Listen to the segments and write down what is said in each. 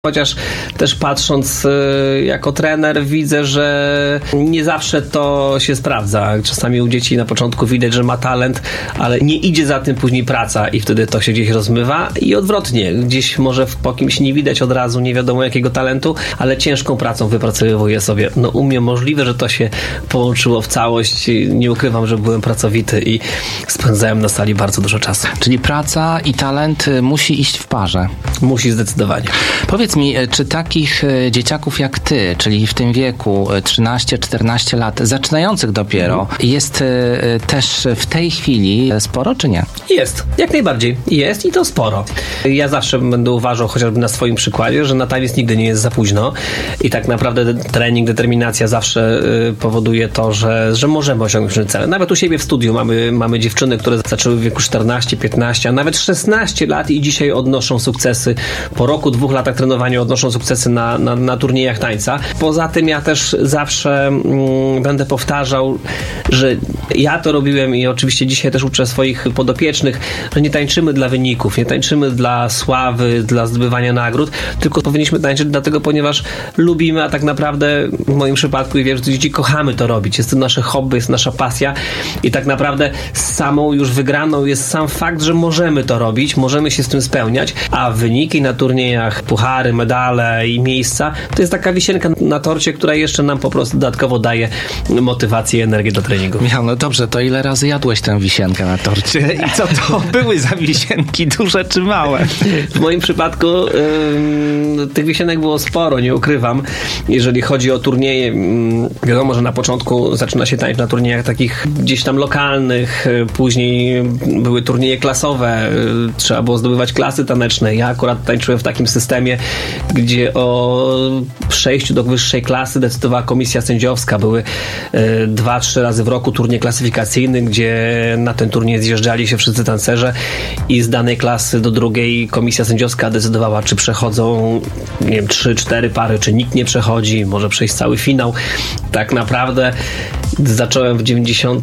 Chociaż też patrząc jako trener widzę, że nie zawsze to się sprawdza. Czasami u dzieci na początku widać, że ma talent, ale nie idzie za tym później praca i wtedy to się gdzieś rozmywa i odwrotnie. Gdzieś może po kimś nie widać od razu, nie wiadomo jakiego talentu, ale ciężką pracą wypracowuje sobie. No u mnie możliwe, że to się połączyło w całość. Nie ukrywam, że byłem pracowity i spędzałem na sali bardzo dużo czasu. Czyli praca i talent musi iść w parze. Musi zdecydowanie. Powiedz mi, czy takich dzieciaków jak ty, czyli w tym wieku 13-14 lat, zaczynających dopiero, jest też w tej chwili sporo, czy nie? Jest, jak najbardziej. Jest i to sporo. Ja zawsze będę uważał, chociażby na swoim przykładzie, że na taniec nigdy nie jest za późno i tak naprawdę trening, determinacja zawsze powoduje to, że możemy osiągnąć cele. Nawet u siebie w studiu mamy dziewczyny, które zaczęły w wieku 14, 15, a nawet 16 lat i dzisiaj odnoszą sukcesy. Po roku, 2 latach trenowania odnoszą sukcesy na turniejach tańca. Poza tym ja też zawsze będę powtarzał, że ja to robiłem i oczywiście dzisiaj też uczę swoich podopiecznych, że nie tańczymy dla wyników, nie tańczymy dla sławy, dla zdobywania nagród, tylko powinniśmy tańczyć dlatego, ponieważ lubimy, a tak naprawdę w moim przypadku i wiem, że dzieci kochamy to robić. Jest to nasze hobby, jest nasza pasja i tak naprawdę samą już wygraną jest sam fakt, że możemy to robić, możemy się z tym spełniać, a wyniki na turniejach, puchary, medale i miejsca, to jest taka wisienka na torcie, która jeszcze nam po prostu dodatkowo daje motywację i energię do treningu. Michał, no dobrze, to ile razy jadłeś tę wisienkę na torcie? I co to były za wisienki, duże czy małe? W moim przypadku tych wisienek było sporo, nie ukrywam. Jeżeli chodzi o turnieje, wiadomo, że na początku zaczyna się tańczyć na turniejach takich gdzieś tam lokalnych, później były turnieje klasowe, trzeba było zdobywać klasy taneczne. Ja akurat tańczyłem w takim systemie, gdzie o przejściu do wyższej klasy decydowała komisja sędziowska. Były 2-3 razy w roku turniej klasyfikacyjny, gdzie na ten turniej zjeżdżali się wszyscy tancerze i z danej klasy do drugiej komisja sędziowska decydowała, czy przechodzą, nie wiem, 3-4 pary, czy nikt nie przechodzi, może przejść cały finał. Tak naprawdę zacząłem w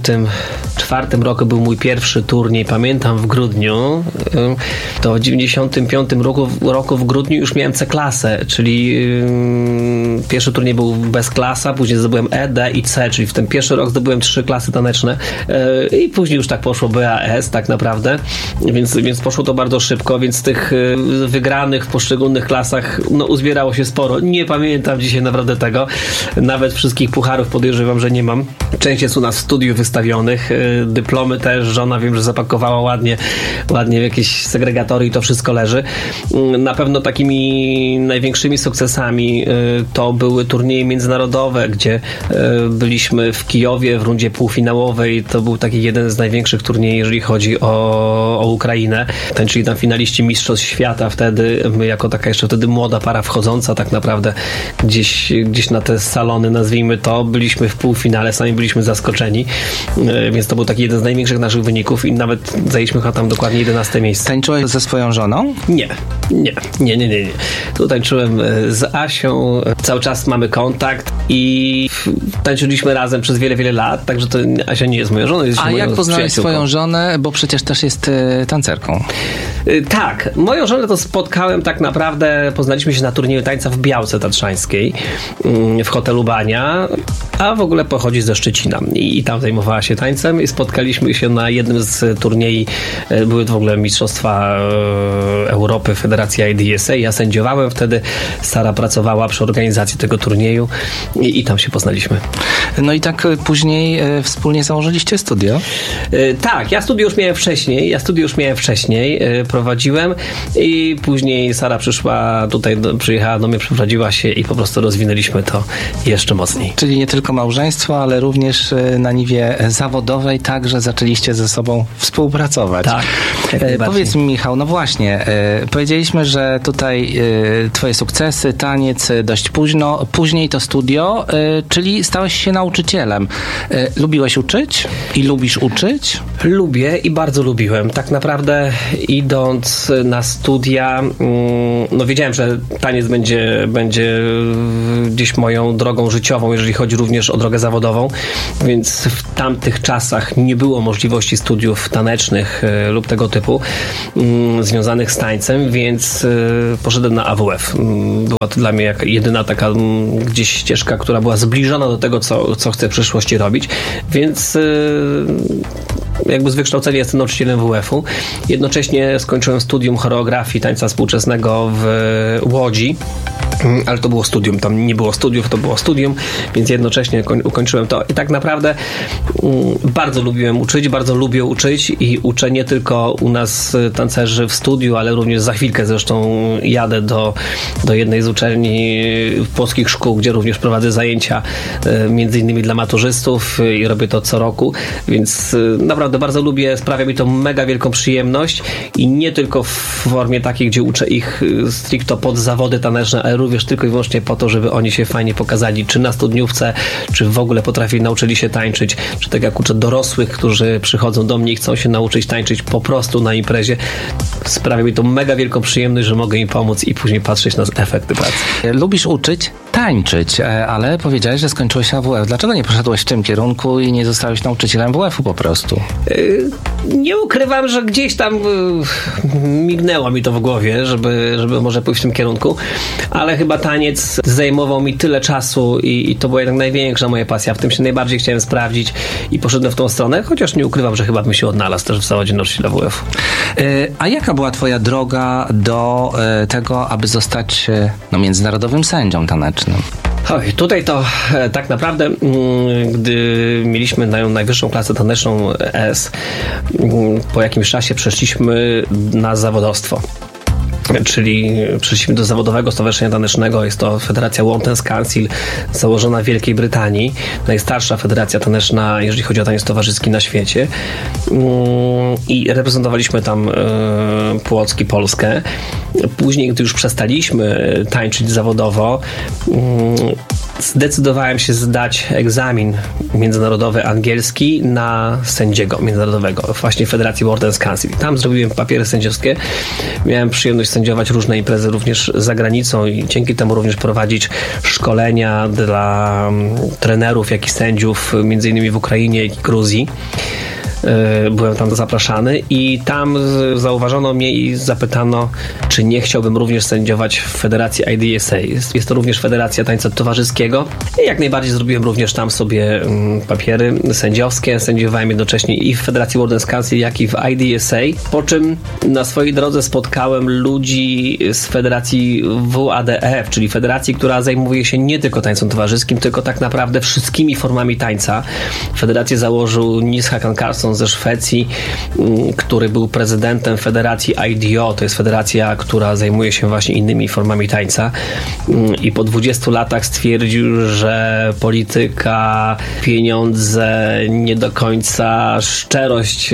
94 roku, był mój pierwszy turniej, pamiętam, w grudniu. To w 95 roku w grudniu już miałem C-klasę, czyli pierwszy turniej był bez klasa, później zdobyłem E, D i C, czyli w ten pierwszy rok zdobyłem 3 klasy taneczne i później już tak poszło BAS tak naprawdę, więc poszło to bardzo szybko, więc tych wygranych w poszczególnych klasach uzbierało się sporo. Nie pamiętam dzisiaj naprawdę tego. Nawet wszystkich pucharów podejrzewam, że nie mam. Część jest u nas w studiu wystawionych, dyplomy też, żona wiem, że zapakowała ładnie w jakieś segregatory i to wszystko leży. Na pewno takimi największymi sukcesami to były turnieje międzynarodowe, gdzie byliśmy w Kijowie w rundzie półfinałowej. To był taki jeden z największych turniejów, jeżeli chodzi o Ukrainę. Tańczyli tam finaliści mistrzostw świata wtedy. My jako taka jeszcze wtedy młoda para wchodząca tak naprawdę gdzieś na te salony, nazwijmy to, byliśmy w półfinale, sami byliśmy zaskoczeni, więc to był taki jeden z największych naszych wyników i nawet zajęliśmy chyba tam dokładnie 11 miejsce. Tańczyłeś ze swoją żoną? Nie. Tu tańczyłem z Asią, cały czas mamy kontakt i tańczyliśmy razem przez wiele, wiele lat, także to Asia nie jest moją żoną, jest moją jak poznałeś swoją żonę, bo przecież też jest tancerką? Tak, moją żonę to spotkałem tak naprawdę, poznaliśmy się na turnieju tańca w Białce Tatrzańskiej w hotelu Bania, a w ogóle pochodzi ze Szczecina i tam zajmowała się tańcem i spotkaliśmy się na jednym z turniej, były w ogóle mistrzostwa Europy, Federacja IDSA, ja sędziowałem wtedy, Sara pracowała przy organizacji tego turnieju i tam się poznaliśmy. No i tak później wspólnie założyliście studio? Tak, ja studio już miałem wcześniej, prowadziłem i później Sara przyjechała do mnie, przeprowadziła się i po prostu rozwinęliśmy to jeszcze mocniej. Czyli nie tylko małżeństwo, ale również na niwie zawodowej także zaczęliście ze sobą współpracować. Tak. Powiedz mi, Michał, no właśnie, powiedzieliśmy, że tutaj twoje sukcesy, taniec dość późno, później to studio, czyli stałeś się nauczycielem. Lubiłeś uczyć i lubisz uczyć? Lubię i bardzo lubiłem. Tak naprawdę idąc na studia, wiedziałem, że taniec będzie gdzieś moją drogą życiową, jeżeli chodzi również również o drogę zawodową, więc w tamtych czasach nie było możliwości studiów tanecznych lub tego typu związanych z tańcem, więc poszedłem na AWF. Była to dla mnie jak jedyna taka gdzieś ścieżka, która była zbliżona do tego, co chcę w przyszłości robić, więc jakby z wykształcenia jestem nauczycielem WF-u. Jednocześnie skończyłem studium choreografii tańca współczesnego w Łodzi, ale to było studium, tam nie było studiów, to było studium, więc jednocześnie ukończyłem to i tak naprawdę bardzo lubiłem uczyć, bardzo lubię uczyć i uczę nie tylko u nas tancerzy w studiu, ale również za chwilkę zresztą jadę do jednej z uczelni polskich szkół, gdzie również prowadzę zajęcia między innymi dla maturzystów i robię to co roku, więc naprawdę bardzo lubię, sprawia mi to mega wielką przyjemność i nie tylko w formie takiej, gdzie uczę ich stricto pod zawody taneczne, ale również tylko i wyłącznie po to, żeby oni się fajnie pokazali, czy na studniówce, czy w ogóle nauczyli się tańczyć, czy tak jak uczę dorosłych, którzy przychodzą do mnie i chcą się nauczyć tańczyć po prostu na imprezie. Sprawia mi to mega wielką przyjemność, że mogę im pomóc i później patrzeć na efekty pracy. Lubisz uczyć tańczyć, ale powiedziałeś, że skończyłeś AWF. Dlaczego nie poszedłeś w tym kierunku i nie zostałeś nauczycielem WF-u po prostu? Nie ukrywam, że gdzieś tam mignęło mi to w głowie, żeby może pójść w tym kierunku, ale chyba taniec zajmował mi tyle czasu i to była jednak największa moja pasja. W tym się najbardziej chciałem sprawdzić i poszedłem w tą stronę, chociaż nie ukrywam, że chyba bym się odnalazł też w zawodzie nauczyciela WF. A jaka była twoja droga do tego, aby zostać międzynarodowym sędzią tanecznym? Oj, tutaj to tak naprawdę, gdy mieliśmy najwyższą klasę taneczną S, po jakimś czasie przeszliśmy na zawodowstwo. Czyli przeszliśmy do zawodowego stowarzyszenia tanecznego. Jest to Federacja World Dance Council, założona w Wielkiej Brytanii. Najstarsza federacja taneczna, jeżeli chodzi o taniec towarzyski na świecie. I reprezentowaliśmy tam Płock i Polskę. Później, gdy już przestaliśmy tańczyć zawodowo, zdecydowałem się zdać egzamin międzynarodowy angielski na sędziego międzynarodowego, właśnie w Federacji World Dance Council. Tam zrobiłem papiery sędziowskie. Miałem przyjemność sędziować różne imprezy również za granicą i dzięki temu również prowadzić szkolenia dla trenerów, jak i sędziów, między innymi w Ukrainie i Gruzji. Byłem tam zapraszany i tam zauważono mnie i zapytano, czy nie chciałbym również sędziować w Federacji IDSA. Jest to również Federacja Tańca Towarzyskiego i jak najbardziej zrobiłem również tam sobie papiery sędziowskie. Sędziowałem jednocześnie i w Federacji World Dance Council, jak i w IDSA, po czym na swojej drodze spotkałem ludzi z Federacji WADF, czyli federacji, która zajmuje się nie tylko tańcem towarzyskim, tylko tak naprawdę wszystkimi formami tańca. Federację założył Nils Hakan Karlsson ze Szwecji, który był prezydentem Federacji IDO, to jest federacja, która zajmuje się właśnie innymi formami tańca i po 20 latach stwierdził, że polityka, pieniądze, nie do końca szczerość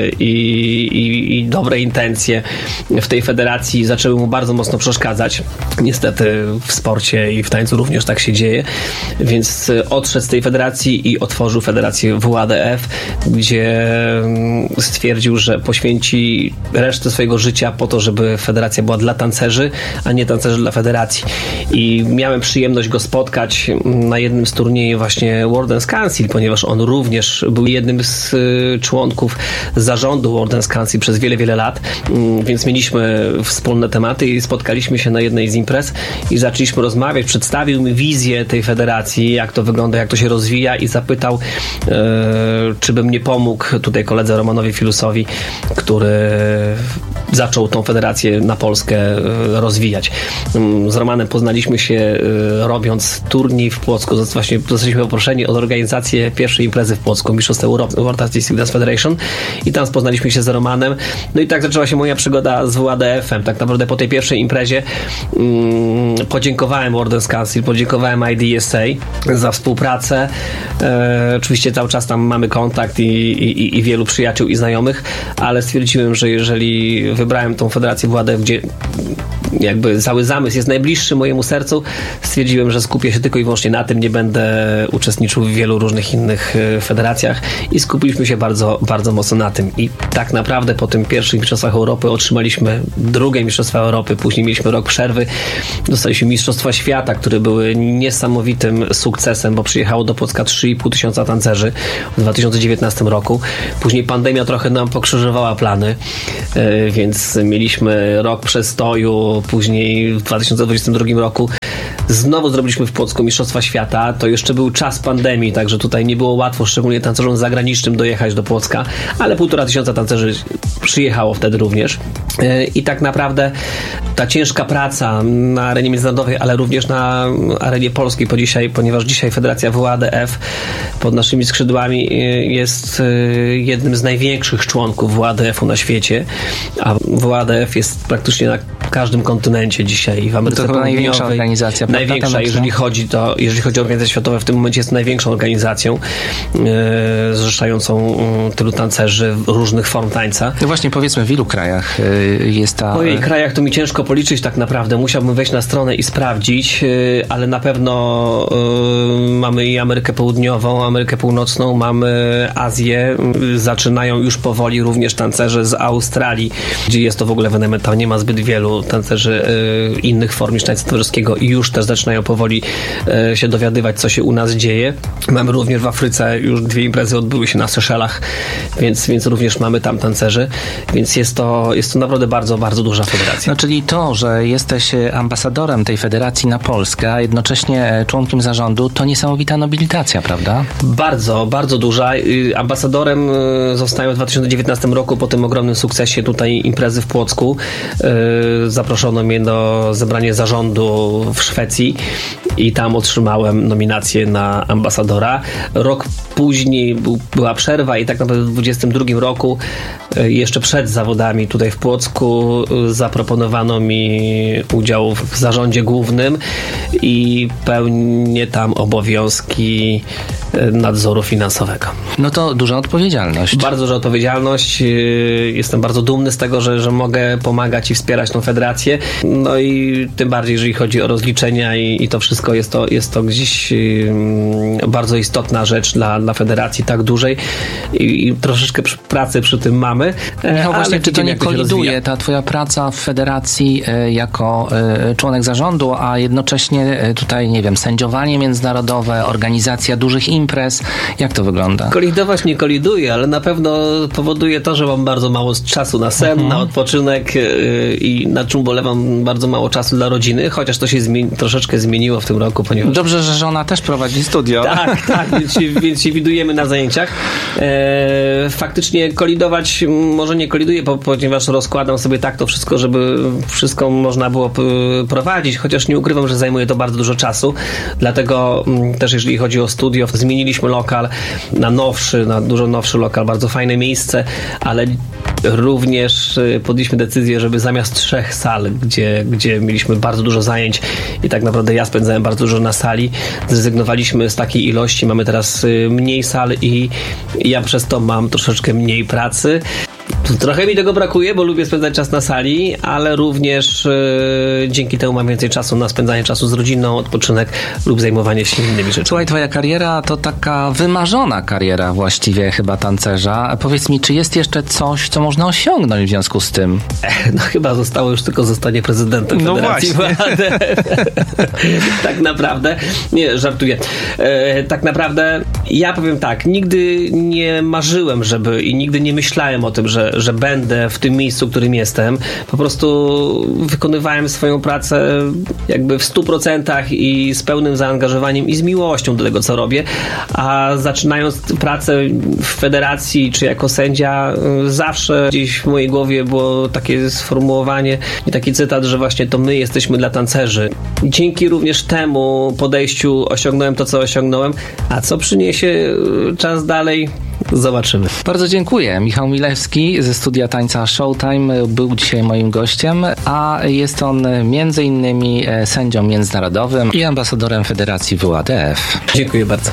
i dobre intencje w tej federacji zaczęły mu bardzo mocno przeszkadzać. Niestety w sporcie i w tańcu również tak się dzieje, więc odszedł z tej federacji i otworzył Federację WADF, gdzie stwierdził, że poświęci resztę swojego życia po to, żeby federacja była dla tancerzy, a nie tancerzy dla federacji. I miałem przyjemność go spotkać na jednym z turniejów właśnie World Dance Council, ponieważ on również był jednym z członków zarządu World Dance Council przez wiele, wiele lat, więc mieliśmy wspólne tematy i spotkaliśmy się na jednej z imprez i zaczęliśmy rozmawiać. Przedstawił mi wizję tej federacji, jak to wygląda, jak to się rozwija i zapytał, czy bym nie pomógł tutaj koledze Romanowi Filusowi, który zaczął tą federację na Polskę rozwijać. Z Romanem poznaliśmy się robiąc turniej w Płocku. Właśnie zostaliśmy poproszeni o organizację pierwszej imprezy w Płocku, Mistrzostw Europy, World Artistic Dance Federation, i tam poznaliśmy się z Romanem. No i tak zaczęła się moja przygoda z WADF-em. Tak naprawdę po tej pierwszej imprezie podziękowałem World Dance Council, podziękowałem IDSA za współpracę. Oczywiście cały czas tam mamy kontakt i wielu przyjaciół i znajomych, ale stwierdziłem, że jeżeli wybrałem tą federację WADF, gdzie jakby cały zamysł jest najbliższy mojemu sercu, stwierdziłem, że skupię się tylko i wyłącznie na tym, nie będę uczestniczył w wielu różnych innych federacjach i skupiliśmy się bardzo, bardzo mocno na tym. I tak naprawdę po tym pierwszych mistrzostwach Europy otrzymaliśmy drugie mistrzostwa Europy, później mieliśmy rok przerwy, dostaliśmy mistrzostwa świata, które były niesamowitym sukcesem, bo przyjechało do Płocka 3,5 tysiąca tancerzy w 2019 roku. Później pandemia trochę nam pokrzyżowała plany, więc mieliśmy rok przestoju, później w 2022 roku znowu zrobiliśmy w Płocku mistrzostwa świata. To jeszcze był czas pandemii, także tutaj nie było łatwo, szczególnie tancerzom zagranicznym dojechać do Płocka, ale 1,5 tysiąca tancerzy przyjechało wtedy również. I tak naprawdę ta ciężka praca na arenie międzynarodowej, ale również na arenie polskiej, ponieważ dzisiaj Federacja WADF pod naszymi skrzydłami jest jednym z największych członków WADF-u na świecie, a WADF jest praktycznie na każdym kontynencie dzisiaj w Ameryce Południowej. Największa organizacja. Największa, jeżeli chodzi o organizacje światowe, w tym momencie jest największą organizacją zrzeszającą tylu tancerzy różnych form tańca. No właśnie, powiedzmy, w ilu krajach jest ta... W mojej krajach to mi ciężko policzyć tak naprawdę. Musiałbym wejść na stronę i sprawdzić, ale na pewno mamy i Amerykę Południową, Amerykę Północną, mamy Azję. Zaczynają już powoli również tancerze z Australii, gdzie jest to w ogóle ewenement. Tam nie ma zbyt wielu tancerzy innych form niż tańca towarzyskiego i już też zaczynają powoli się dowiadywać, co się u nas dzieje. Mamy również w Afryce, już 2 imprezy odbyły się na Seszelach, więc również mamy tam tancerzy, więc jest to naprawdę bardzo, bardzo duża federacja. No, czyli to, że jesteś ambasadorem tej federacji na Polskę, a jednocześnie członkiem zarządu, to niesamowita nobilitacja, prawda? Bardzo, bardzo duża. Ambasadorem zostałem w 2019 roku po tym ogromnym sukcesie tutaj imprezy w Płocku. Zaproszono mnie do zebrania zarządu w Szwecji i tam otrzymałem nominację na ambasadora. Rok później była przerwa i tak naprawdę w 2022 roku, jeszcze przed zawodami tutaj w Płocku, zaproponowano mi udział w zarządzie głównym i pełnię tam obowiązki nadzoru finansowego. No to duża odpowiedzialność. Bardzo duża odpowiedzialność. Jestem bardzo dumny z tego, że mogę pomagać i wspierać tą federację. No i tym bardziej, jeżeli chodzi o rozliczenia i to wszystko, jest to gdzieś bardzo istotna rzecz dla federacji tak dużej i troszeczkę pracy przy tym mamy. No właśnie, czy to nie koliduje, ta twoja praca w federacji jako członek zarządu, a jednocześnie tutaj, nie wiem, sędziowanie międzynarodowe, organizacja dużych imprez, jak to wygląda? Kolidować nie koliduje, ale na pewno powoduje to, że mam bardzo mało czasu na sen, na odpoczynek i na czym bolewam, bardzo mało czasu dla rodziny, chociaż to się troszeczkę zmieniło w tym roku, ponieważ... Dobrze, że żona też prowadzi studio. Tak, więc się widujemy na zajęciach. Faktycznie kolidować może nie koliduje, ponieważ rozkładam sobie tak to wszystko, żeby wszystko można było prowadzić, chociaż nie ukrywam, że zajmuje to bardzo dużo czasu. Dlatego też jeżeli chodzi o studio, zmieniliśmy lokal na dużo nowszy lokal, bardzo fajne miejsce, ale również podjęliśmy decyzję, żeby zamiast 3 sal, gdzie mieliśmy bardzo dużo zajęć i tak naprawdę ja spędzałem bardzo dużo na sali, zrezygnowaliśmy z takiej ilości, mamy teraz mniej sal i ja przez to mam troszeczkę mniej pracy. Trochę mi tego brakuje, bo lubię spędzać czas na sali, ale również dzięki temu mam więcej czasu na spędzanie czasu z rodziną, odpoczynek lub zajmowanie się innymi rzeczami. Słuchaj, twoja kariera to taka wymarzona kariera właściwie chyba tancerza. Powiedz mi, czy jest jeszcze coś, co można osiągnąć w związku z tym? No chyba zostało już tylko zostanie prezydentem Federacji WADF. Tak naprawdę. Nie, żartuję. Tak naprawdę ja powiem tak, nigdy nie marzyłem, i nigdy nie myślałem o tym, że będę w tym miejscu, w którym jestem. Po prostu wykonywałem swoją pracę jakby w 100% i z pełnym zaangażowaniem i z miłością do tego, co robię. A zaczynając pracę w federacji czy jako sędzia, zawsze gdzieś w mojej głowie było takie sformułowanie i taki cytat, że właśnie to my jesteśmy dla tancerzy. Dzięki również temu podejściu osiągnąłem to, co osiągnąłem. A co przyniesie czas dalej? Zobaczymy. Bardzo dziękuję. Michał Milewski ze studia tańca Showtime był dzisiaj moim gościem, a jest on między innymi sędzią międzynarodowym i ambasadorem Federacji WADF. Dziękuję bardzo.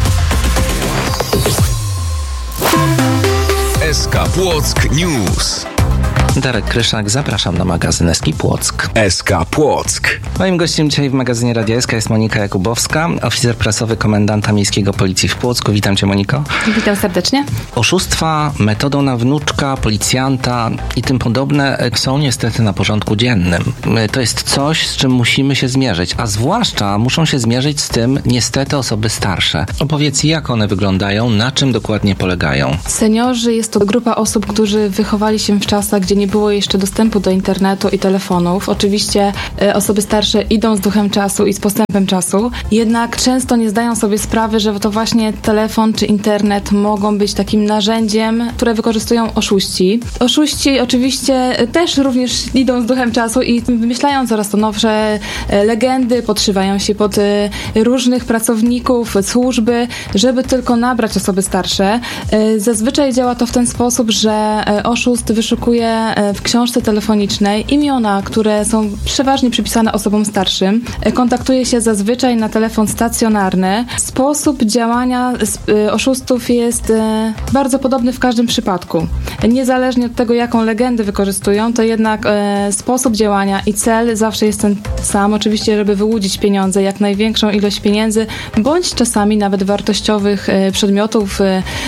SK Płock News. Darek Kryszak, zapraszam na magazyn SK Płock. SK Płock. Moim gościem dzisiaj w magazynie Radia SK jest Monika Jakubowska, oficer prasowy komendanta miejskiego policji w Płocku. Witam cię, Moniko. Witam serdecznie. Oszustwa metodą na wnuczka, policjanta i tym podobne są niestety na porządku dziennym. To jest coś, z czym musimy się zmierzyć, a zwłaszcza muszą się zmierzyć z tym niestety osoby starsze. Opowiedz, jak one wyglądają, na czym dokładnie polegają. Seniorzy jest to grupa osób, którzy wychowali się w czasach, gdzie nie było jeszcze dostępu do internetu i telefonów. Oczywiście osoby starsze idą z duchem czasu i z postępem czasu, jednak często nie zdają sobie sprawy, że to właśnie telefon czy internet mogą być takim narzędziem, które wykorzystują oszuści. Oszuści oczywiście też również idą z duchem czasu i wymyślają coraz to nowsze legendy, podszywają się pod różnych pracowników służby, żeby tylko nabrać osoby starsze. Zazwyczaj działa to w ten sposób, że oszust wyszukuje w książce telefonicznej imiona, które są przeważnie przypisane osobom starszym. Kontaktuje się zazwyczaj na telefon stacjonarny. Sposób działania oszustów jest bardzo podobny w każdym przypadku. Niezależnie od tego, jaką legendę wykorzystują, to jednak sposób działania i cel zawsze jest ten sam. Oczywiście, żeby wyłudzić pieniądze, jak największą ilość pieniędzy, bądź czasami nawet wartościowych przedmiotów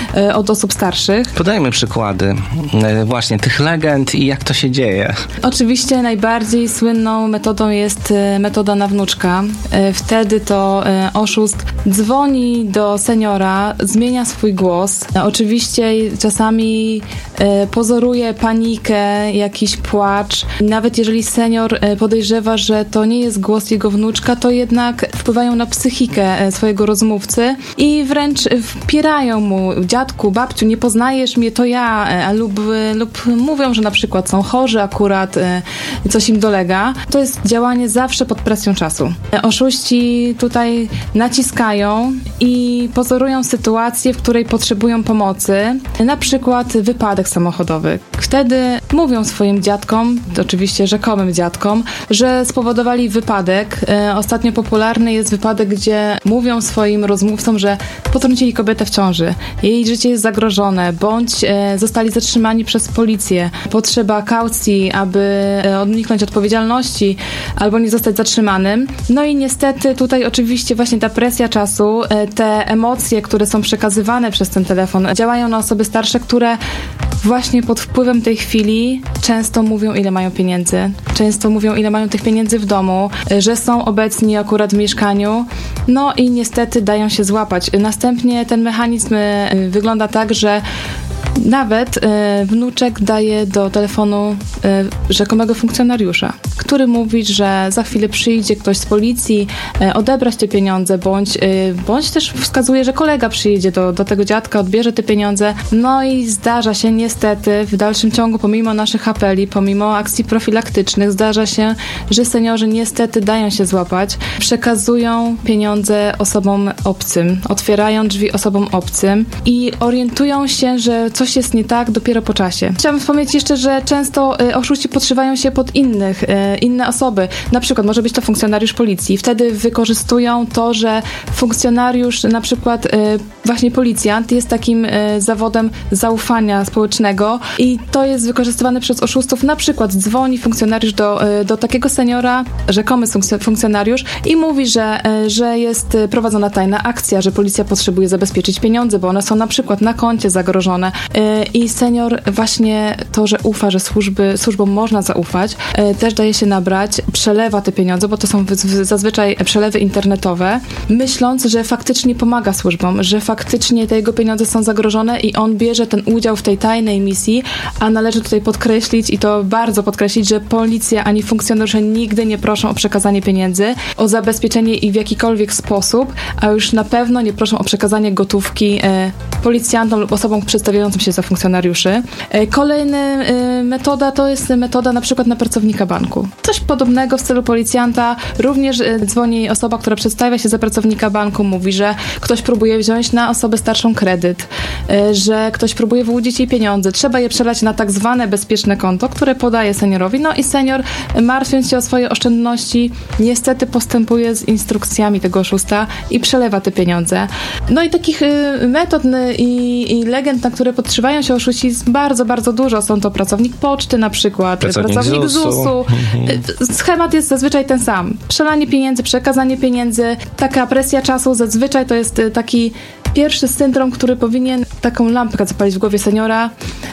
od osób starszych. Podajmy przykłady właśnie tych legend i jak to się dzieje. Oczywiście najbardziej słynną metodą jest metoda na wnuczka. Wtedy to oszust dzwoni do seniora, zmienia swój głos. Oczywiście czasami pozoruje panikę, jakiś płacz. Nawet jeżeli senior podejrzewa, że to nie jest głos jego wnuczka, to jednak wpływają na psychikę swojego rozmówcy i wręcz wpierają mu: dziadku, babciu, nie poznajesz mnie, to ja, lub mówią, że na przykład są chorzy akurat, coś im dolega. To jest działanie zawsze pod presją czasu. Oszuści tutaj naciskają i pozorują sytuację, w której potrzebują pomocy, na przykład wypadek samochodowy. Wtedy mówią swoim dziadkom, oczywiście rzekomym dziadkom, że spowodowali wypadek. Ostatnio popularny jest wypadek, gdzie mówią swoim rozmówcom, że potrącili kobietę w ciąży. Jej życie jest zagrożone, bądź zostali zatrzymani przez policję. Potrzeba kaucji, aby uniknąć odpowiedzialności albo nie zostać zatrzymanym. No i niestety tutaj oczywiście właśnie ta presja czasu, te emocje, które są przekazywane przez ten telefon, działają na osoby starsze, które właśnie pod wpływem tej chwili często mówią, ile mają pieniędzy. Często mówią, ile mają tych pieniędzy w domu, że są obecni akurat w mieszkaniu. No i niestety dają się złapać. Następnie ten mechanizm wygląda tak, że nawet wnuczek daje do telefonu rzekomego funkcjonariusza, który mówi, że za chwilę przyjdzie ktoś z policji odebrać te pieniądze, bądź też wskazuje, że kolega przyjedzie do tego dziadka, odbierze te pieniądze. No i zdarza się niestety w dalszym ciągu, pomimo naszych apeli, pomimo akcji profilaktycznych, zdarza się, że seniorzy niestety dają się złapać, przekazują pieniądze osobom obcym, otwierają drzwi osobom obcym i orientują się, że coś jest nie tak dopiero po czasie. Chciałabym wspomnieć jeszcze, że często oszuści podszywają się pod inne osoby. Na przykład może być to funkcjonariusz policji. Wtedy wykorzystują to, że funkcjonariusz, na przykład właśnie policjant, jest takim zawodem zaufania społecznego i to jest wykorzystywane przez oszustów. Na przykład dzwoni funkcjonariusz do takiego seniora, rzekomy funkcjonariusz, i mówi, że jest prowadzona tajna akcja, że policja potrzebuje zabezpieczyć pieniądze, bo one są na przykład na koncie zagrożone. I senior właśnie to, że ufa, że służbom można zaufać, też daje się nabrać, przelewa te pieniądze, bo to są zazwyczaj przelewy internetowe, myśląc, że faktycznie pomaga służbom, że faktycznie te jego pieniądze są zagrożone i on bierze ten udział w tej tajnej misji, a należy tutaj podkreślić, i to bardzo podkreślić, że policja ani funkcjonariusze nigdy nie proszą o przekazanie pieniędzy, o zabezpieczenie ich w jakikolwiek sposób, a już na pewno nie proszą o przekazanie gotówki policjantom lub osobom przedstawiającym się za funkcjonariuszy. Kolejna metoda to jest metoda na przykład na pracownika banku. Coś podobnego w stylu policjanta. Również dzwoni osoba, która przedstawia się za pracownika banku, mówi, że ktoś próbuje wziąć na osobę starszą kredyt, że ktoś próbuje wyłudzić jej pieniądze. Trzeba je przelać na tak zwane bezpieczne konto, które podaje seniorowi. No i senior, martwiąc się o swoje oszczędności, niestety postępuje z instrukcjami tego oszusta i przelewa te pieniądze. No i takich metod i legend, na które Podszywają się oszustw bardzo, bardzo dużo. Są to pracownik poczty na przykład, pracownik ZUS-u. Schemat jest zazwyczaj ten sam. Przelanie pieniędzy, przekazanie pieniędzy, taka presja czasu zazwyczaj to jest taki pierwszy syndrom, który powinien taką lampkę zapalić w głowie seniora,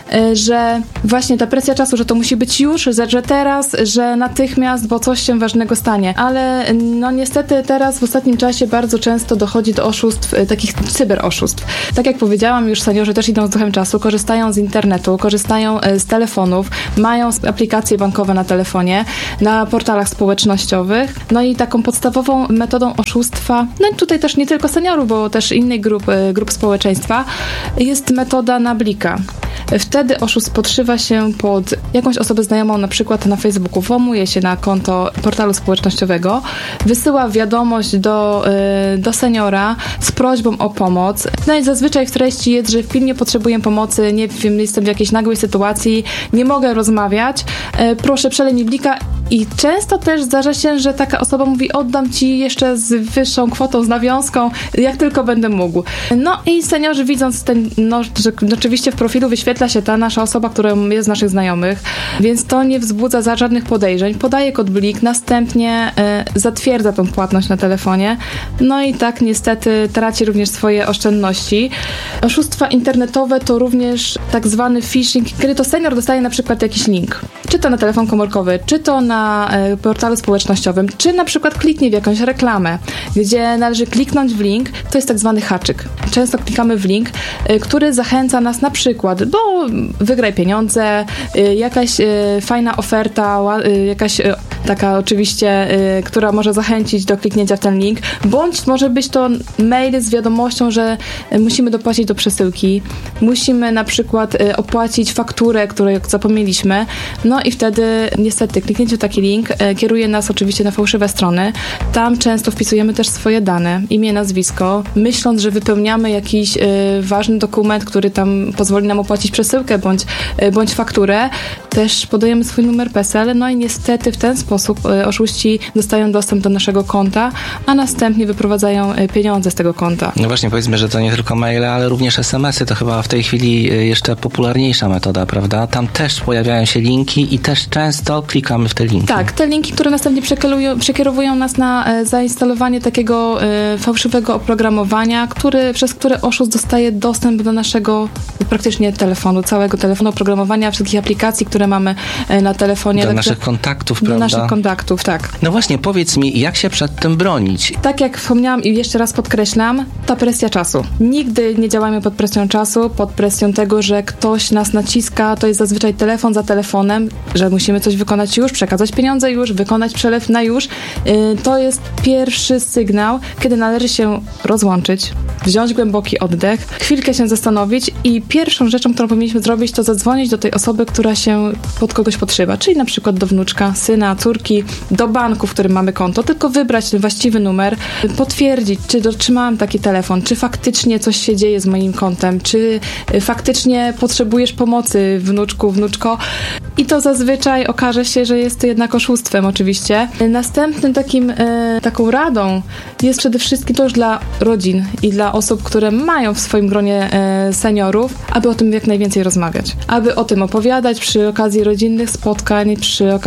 że właśnie ta presja czasu, że to musi być już, że teraz, że natychmiast, bo coś się ważnego stanie. Ale no niestety teraz w ostatnim czasie bardzo często dochodzi do oszustw, takich cyberoszustw. Tak jak powiedziałam, już seniorzy też idą z duchem czasu, korzystają z internetu, korzystają z telefonów, mają aplikacje bankowe na telefonie, na portalach społecznościowych. No i taką podstawową metodą oszustwa, no i tutaj też nie tylko seniorów, bo też innych grup społeczeństwa, jest metoda na blika. Wtedy oszust podszywa się pod jakąś osobę znajomą, na przykład na Facebooku, włamuje się na konto portalu społecznościowego, wysyła wiadomość do seniora z prośbą o pomoc. No i zazwyczaj w treści jest, że pilnie potrzebuję pomocy, nie wiem, jestem w jakiejś nagłej sytuacji, nie mogę rozmawiać, proszę przelej mi blika. I często też zdarza się, że taka osoba mówi, oddam ci jeszcze z wyższą kwotą, z nawiązką, jak tylko będę mógł. No i seniorzy widząc że oczywiście w profilu wyświetla się ta nasza osoba, która jest z naszych znajomych, więc to nie wzbudza żadnych podejrzeń. Podaje kod blik, następnie zatwierdza tą płatność na telefonie. No i tak niestety traci również swoje oszczędności. Oszustwa internetowe to również tak zwany phishing, kiedy to senior dostaje na przykład jakiś link. Czy to na telefon komórkowy, czy to na portalu społecznościowym, czy na przykład kliknie w jakąś reklamę, gdzie należy kliknąć w link, to jest tak zwany haczyk. Często klikamy w link, który zachęca nas na przykład, bo wygraj pieniądze, jakaś fajna oferta, jakaś taka oczywiście, która może zachęcić do kliknięcia w ten link, bądź może być to mail z wiadomością, że musimy dopłacić do przesyłki, musimy na przykład opłacić fakturę, której zapomnieliśmy, no i wtedy niestety kliknięcie w taki link kieruje nas oczywiście na fałszywe strony. Tam często wpisujemy też swoje dane, imię, nazwisko, myśląc, że wypełniamy jakiś ważny dokument, który tam pozwoli nam opłacić przesyłkę bądź fakturę. Też podajemy swój numer PESEL, no i niestety w ten sposób oszuści dostają dostęp do naszego konta, a następnie wyprowadzają pieniądze z tego konta. No właśnie, powiedzmy, że to nie tylko maile, ale również SMS-y, to chyba w tej chwili jeszcze popularniejsza metoda, prawda? Tam też pojawiają się linki i też często klikamy w te linki. Tak, te linki, które następnie przekierowują nas na zainstalowanie takiego fałszywego oprogramowania, przez które oszust dostaje dostęp do naszego praktycznie telefonu, całego telefonu, oprogramowania, wszystkich aplikacji, które mamy na telefonie. Do naszych kontaktów, prawda? Do naszych kontaktów, tak. No właśnie, powiedz mi, jak się przed tym bronić? Tak jak wspomniałam i jeszcze raz podkreślam, ta presja czasu. Nigdy nie działajmy pod presją czasu, pod presją tego, że ktoś nas naciska, to jest zazwyczaj telefon za telefonem, że musimy coś wykonać już, przekazać pieniądze już, wykonać przelew na już. To jest pierwszy sygnał, kiedy należy się rozłączyć, wziąć głęboki oddech, chwilkę się zastanowić i pierwszą rzeczą, którą powinniśmy zrobić, to zadzwonić do tej osoby, która się pod kogoś podszywa, czyli na przykład do wnuczka, syna, córki, do banku, w którym mamy konto, tylko wybrać ten właściwy numer, potwierdzić, czy otrzymałam taki telefon, czy faktycznie coś się dzieje z moim kontem, czy faktycznie potrzebujesz pomocy, wnuczku, wnuczko. I to zazwyczaj okaże się, że jest to jednak oszustwem oczywiście. Następnym taką radą jest przede wszystkim to już dla rodzin i dla osób, które mają w swoim gronie seniorów, aby o tym jak najwięcej rozmawiać. Aby o tym opowiadać przy okazji rodzinnych spotkań,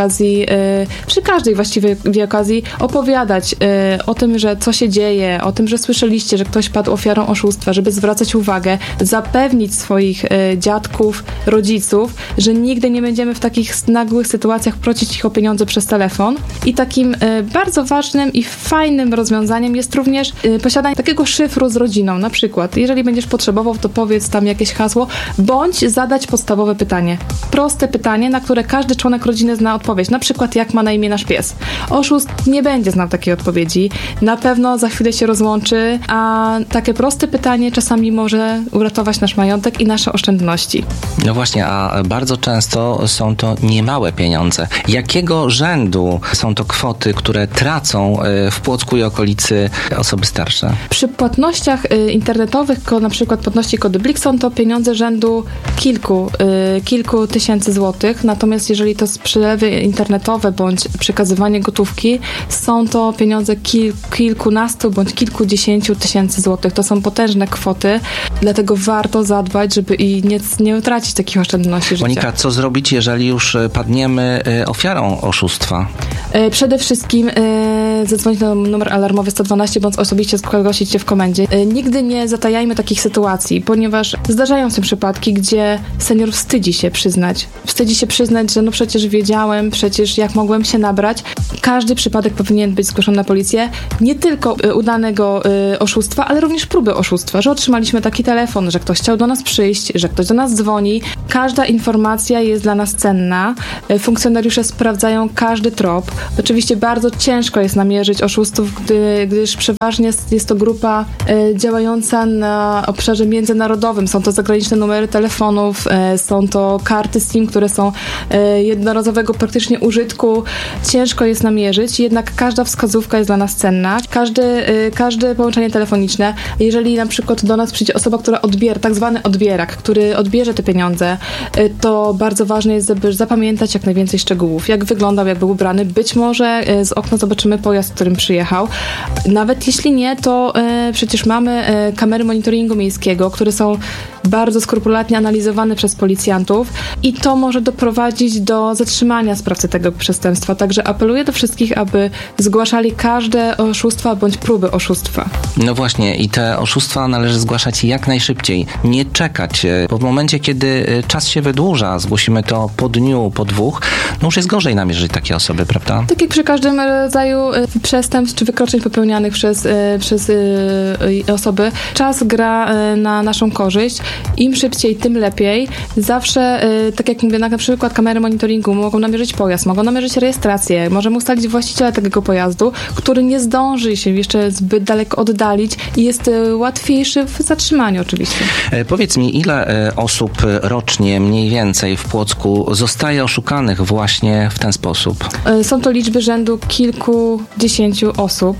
przy każdej właściwej okazji opowiadać o tym, że co się dzieje, o tym, że słyszeliście, że ktoś padł ofiarą oszustwa, żeby zwracać uwagę, zapewnić swoich dziadków, rodziców, że nigdy nie będziemy w takich nagłych sytuacjach prosić ich o pieniądze przez telefon. I takim bardzo ważnym i fajnym rozwiązaniem jest również posiadanie takiego szyfru z rodziną. Na przykład, jeżeli będziesz potrzebował, to powiedz tam jakieś hasło, bądź zadać podstawowe pytanie. Proste pytanie, na które każdy członek rodziny zna odpowiedź. Na przykład, jak ma na imię nasz pies. Oszust nie będzie znał takiej odpowiedzi. Na pewno za chwilę się rozłączy, a takie proste pytanie czasami może uratować nasz majątek i nasze oszczędności. No właśnie, a bardzo często są to niemałe pieniądze. Jakiego rzędu są to kwoty, które tracą w Płocku i okolicy osoby starsze? Przy płatnościach internetowych, na przykład płatności kody Blik, są to pieniądze rzędu kilku tysięcy złotych, natomiast jeżeli to są przelewy internetowe bądź przekazywanie gotówki, są to pieniądze kilkunastu bądź kilkudziesięciu tysięcy złotych. To są potężne kwoty, dlatego warto zadbać, żeby nie utracić takich oszczędności życia. Monika, co zrobić, jeżeli już padniemy ofiarą oszustwa? Przede wszystkim zadzwonić na numer alarmowy 112 bądź osobiście zgłosić się w komendzie. Nigdy nie zatajajmy takich sytuacji, ponieważ zdarzają się przypadki, gdzie senior wstydzi się przyznać. Że no przecież wiedziałem, przecież jak mogłem się nabrać. Każdy przypadek powinien być zgłoszony na policję. Nie tylko udanego oszustwa, ale również próby oszustwa, że otrzymaliśmy taki telefon, że ktoś chciał do nas przyjść, że ktoś do nas dzwoni. Każda informacja jest dla nas cenna. Funkcjonariusze sprawdzają każdy trop. Oczywiście bardzo ciężko jest namierzyć oszustów, gdyż przeważnie jest to grupa działająca na obszarze międzynarodowym. Są to zagraniczne numery telefonów, są to karty SIM, które są jednorazowego praktycznie użytku. Ciężko jest namierzyć, jednak każda wskazówka jest dla nas cenna. Każde połączenie telefoniczne, jeżeli na przykład do nas przyjdzie osoba, która odbiera, tak zwany odbierak, który odbierze te pieniądze, to bardzo ważne jest, żeby zapamiętać jak najwięcej szczegółów. Jak wyglądał, jak był ubrany. Być może z okna zobaczymy pojazd, którym przyjechał. Nawet jeśli nie, to przecież mamy kamery monitoringu miejskiego, które są bardzo skrupulatnie analizowane przez policjantów i to może doprowadzić do zatrzymania sprawcy tego przestępstwa. Także apeluję do wszystkich, aby zgłaszali każde oszustwa bądź próby oszustwa. No właśnie, i te oszustwa należy zgłaszać jak najszybciej. Nie czekać, bo w momencie, kiedy czas się wydłuża, zgłosimy to po dniu, po dwóch, no już jest gorzej namierzyć takie osoby, prawda? Tak jak przy każdym rodzaju przestępstw czy wykroczeń popełnianych przez osoby, czas gra na naszą korzyść. Im szybciej, tym lepiej. Zawsze, tak jak mówię, na przykład kamery monitoringu mogą namierzyć pojazd, mogą namierzyć rejestrację, możemy ustalić właściciela takiego pojazdu, który nie zdąży się jeszcze zbyt daleko oddalić i jest łatwiejszy w zatrzymaniu oczywiście. Powiedz mi, ile osób rocznie mniej więcej w Płocku zostaje oszukanych właśnie w ten sposób? Są to liczby rzędu kilkudziesięciu osób.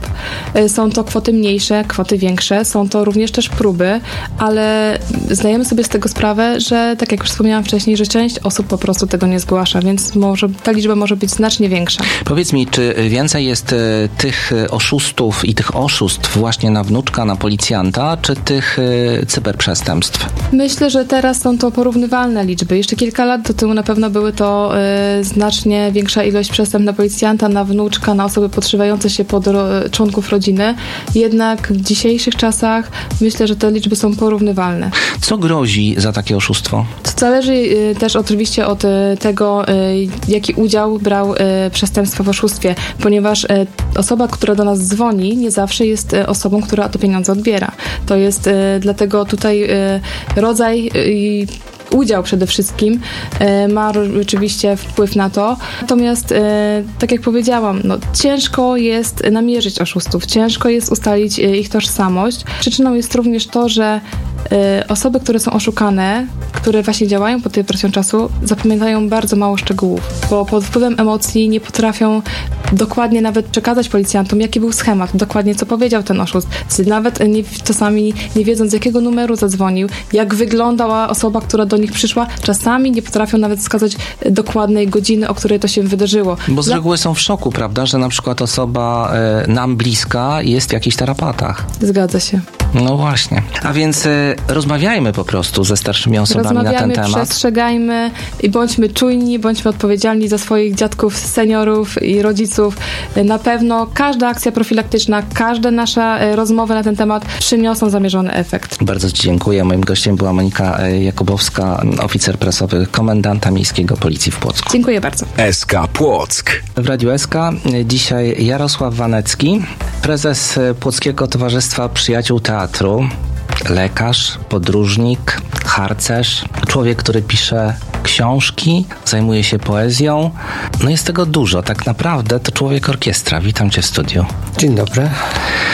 Są to kwoty mniejsze, kwoty większe. Są to również też próby, ale zdajemy sobie z tego sprawę, że tak jak już wspomniałam wcześniej, że część osób po prostu tego nie zgłasza, więc ta liczba może być znacznie większa. Powiedz mi, czy więcej jest tych oszustów i tych oszustw właśnie na wnuczka, na policjanta, czy tych cyberprzestępstw? Myślę, że teraz są to porównywalne liczby. Jeszcze kilka lat do tyłu na pewno były to znacznie większa ilość przestępstw na policjanta, na wnuczka, na osoby podszywające się pod członków rodziny. Jednak w dzisiejszych czasach myślę, że te liczby są porównywalne. Co grozi za takie oszustwo? To zależy też oczywiście od tego, jaki udział brał przestępstwo w oszustwie, ponieważ osoba, która do nas dzwoni, nie zawsze jest osobą, która te pieniądze odbiera. To jest dlatego tutaj rodzaj i udział przede wszystkim ma oczywiście wpływ na to. Natomiast, tak jak powiedziałam, ciężko jest namierzyć oszustów, ciężko jest ustalić ich tożsamość. Przyczyną jest również to, że osoby, które są oszukane, które właśnie działają pod tej presją czasu, zapamiętają bardzo mało szczegółów, bo pod wpływem emocji nie potrafią dokładnie nawet przekazać policjantom, jaki był schemat, dokładnie co powiedział ten oszust. Nawet czasami nie wiedząc, z jakiego numeru zadzwonił, jak wyglądała osoba, która do nich przyszła, czasami nie potrafią nawet wskazać dokładnej godziny, o której to się wydarzyło. Bo z reguły są w szoku, prawda, że na przykład osoba nam bliska jest w jakichś tarapatach. Zgadza się. No właśnie. A więc rozmawiajmy po prostu ze starszymi osobami na ten temat. Przestrzegajmy i bądźmy czujni, bądźmy odpowiedzialni za swoich dziadków, seniorów i rodziców. Na pewno każda akcja profilaktyczna, każda nasza rozmowa na ten temat przyniosą zamierzony efekt. Bardzo Ci dziękuję. Moim gościem była Monika Jakubowska, oficer prasowy komendanta miejskiego Policji w Płocku. Dziękuję bardzo. SK Płock. W Radiu SK dzisiaj Jarosław Wanecki, prezes Płockiego Towarzystwa Przyjaciół Teatru, lekarz, podróżnik, harcerz, człowiek, który pisze książki, zajmuje się poezją. No jest tego dużo. Tak naprawdę to człowiek orkiestra. Witam Cię w studiu. Dzień dobry.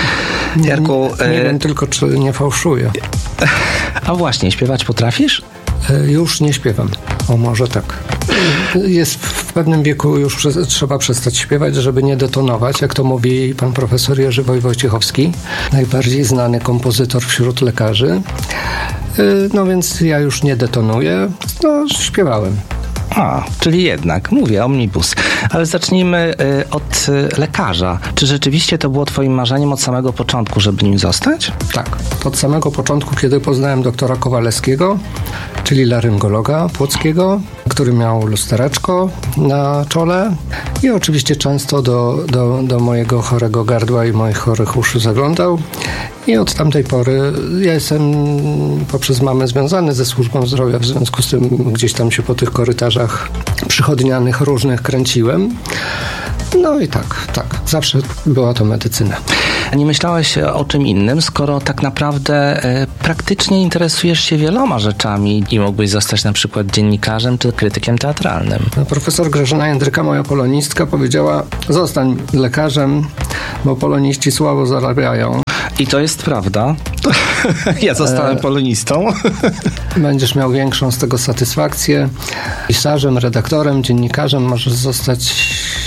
Jarku, nie wiem tylko, czy nie fałszuję. A właśnie, śpiewać potrafisz? Już nie śpiewam. O, może tak. Jest w pewnym wieku już trzeba przestać śpiewać, żeby nie detonować, jak to mówi pan profesor Jerzy Wojciechowski, najbardziej znany kompozytor wśród lekarzy. No więc ja już nie detonuję. No, śpiewałem. Czyli jednak, mówię, omnibus. Ale zacznijmy od lekarza. Czy rzeczywiście to było twoim marzeniem od samego początku, żeby nim zostać? Tak. Od samego początku, kiedy poznałem doktora Kowalewskiego, czyli laryngologa płockiego, który miał lustereczko na czole i oczywiście często do mojego chorego gardła i moich chorych uszu zaglądał. I od tamtej pory ja jestem poprzez mamę związany ze służbą zdrowia, w związku z tym gdzieś tam się po tych korytarzach przychodnianych różnych kręciłem. No i tak, zawsze była to medycyna. A nie myślałeś o czym innym, skoro tak naprawdę praktycznie interesujesz się wieloma rzeczami i mógłbyś zostać na przykład dziennikarzem czy krytykiem teatralnym? Profesor Grażyna Jędryka, moja polonistka, powiedziała: zostań lekarzem, bo poloniści słabo zarabiają. I to jest prawda. Ja zostałem polonistą. Będziesz miał większą z tego satysfakcję. Pisarzem, redaktorem, dziennikarzem możesz zostać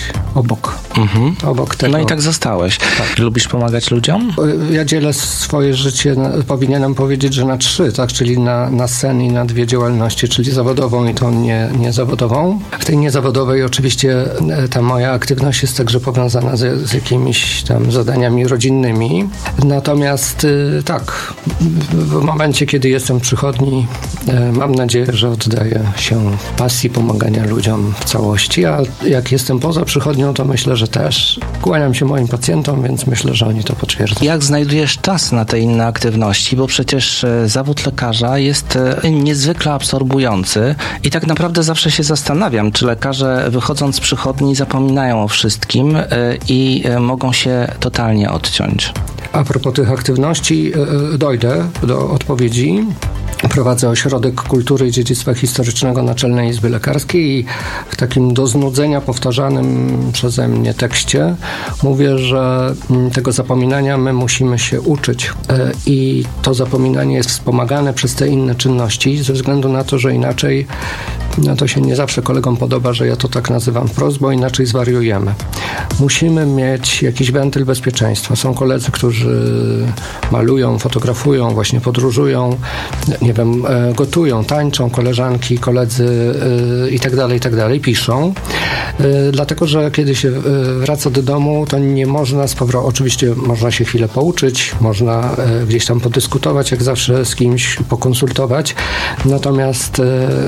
obok tego. No i tak zostałeś. Tak. Lubisz pomagać ludziom? Ja dzielę swoje życie, powinienem powiedzieć, że na 3, tak? Czyli na sen i na 2 działalności, czyli zawodową i tą niezawodową. W tej niezawodowej oczywiście ta moja aktywność jest także powiązana z jakimiś tam zadaniami rodzinnymi. Natomiast tak, w momencie, kiedy jestem w przychodni, mam nadzieję, że oddaję się pasji pomagania ludziom w całości, a jak jestem poza przychodnią, to myślę, że też. Kłaniam się moim pacjentom, więc myślę, że oni to potwierdzą. Jak znajdujesz czas na te inne aktywności? Bo przecież zawód lekarza jest niezwykle absorbujący i tak naprawdę zawsze się zastanawiam, czy lekarze wychodząc z przychodni zapominają o wszystkim i mogą się totalnie odciąć. A propos tych aktywności, dojdę do odpowiedzi. Prowadzę Ośrodek Kultury i Dziedzictwa Historycznego Naczelnej Izby Lekarskiej i w takim do znudzenia powtarzanym przeze mnie tekście mówię, że tego zapominania my musimy się uczyć i to zapominanie jest wspomagane przez te inne czynności ze względu na to, że inaczej to się nie zawsze kolegom podoba, że ja to tak nazywam wprost, bo inaczej zwariujemy. Musimy mieć jakiś wentyl bezpieczeństwa. Są koledzy, którzy malują, fotografują, właśnie podróżują, nie wiem, gotują, tańczą, koleżanki, koledzy i tak dalej, piszą. Dlatego, że kiedy się wraca do domu, to nie można oczywiście można się chwilę pouczyć, można gdzieś tam podyskutować, jak zawsze z kimś pokonsultować. Natomiast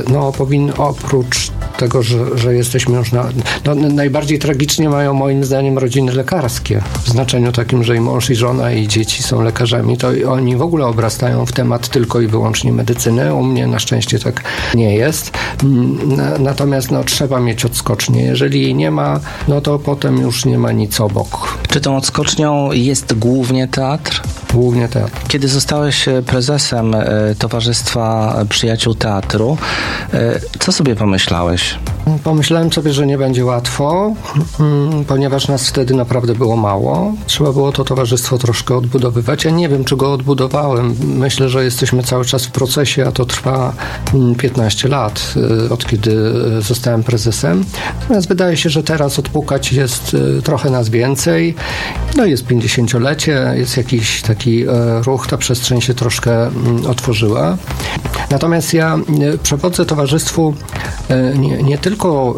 oprócz tego, że jesteśmy już najbardziej tragicznie mają moim zdaniem rodziny lekarskie. W znaczeniu takim, że i mąż, i żona, i dzieci są lekarzami, to oni w ogóle obrastają w temat tylko i wyłącznie medycyny. U mnie na szczęście tak nie jest. Natomiast trzeba mieć odskocznię. Jeżeli jej nie ma, to potem już nie ma nic obok. Czy tą odskocznią jest głównie teatr? Głównie teatr. Kiedy zostałeś prezesem Towarzystwa Przyjaciół Teatru, co sobie pomyślałeś? Pomyślałem sobie, że nie będzie łatwo, ponieważ nas wtedy naprawdę było mało. Trzeba było to towarzystwo troszkę odbudowywać. Ja nie wiem, czy go odbudowałem. Myślę, że jesteśmy cały czas w procesie, a to trwa 15 lat, od kiedy zostałem prezesem. Natomiast wydaje się, że teraz odpukać jest trochę nas więcej. Jest 50-lecie, jest jakiś taki ruch, ta przestrzeń się troszkę otworzyła. Natomiast ja przewodzę towarzystwu nie tylko,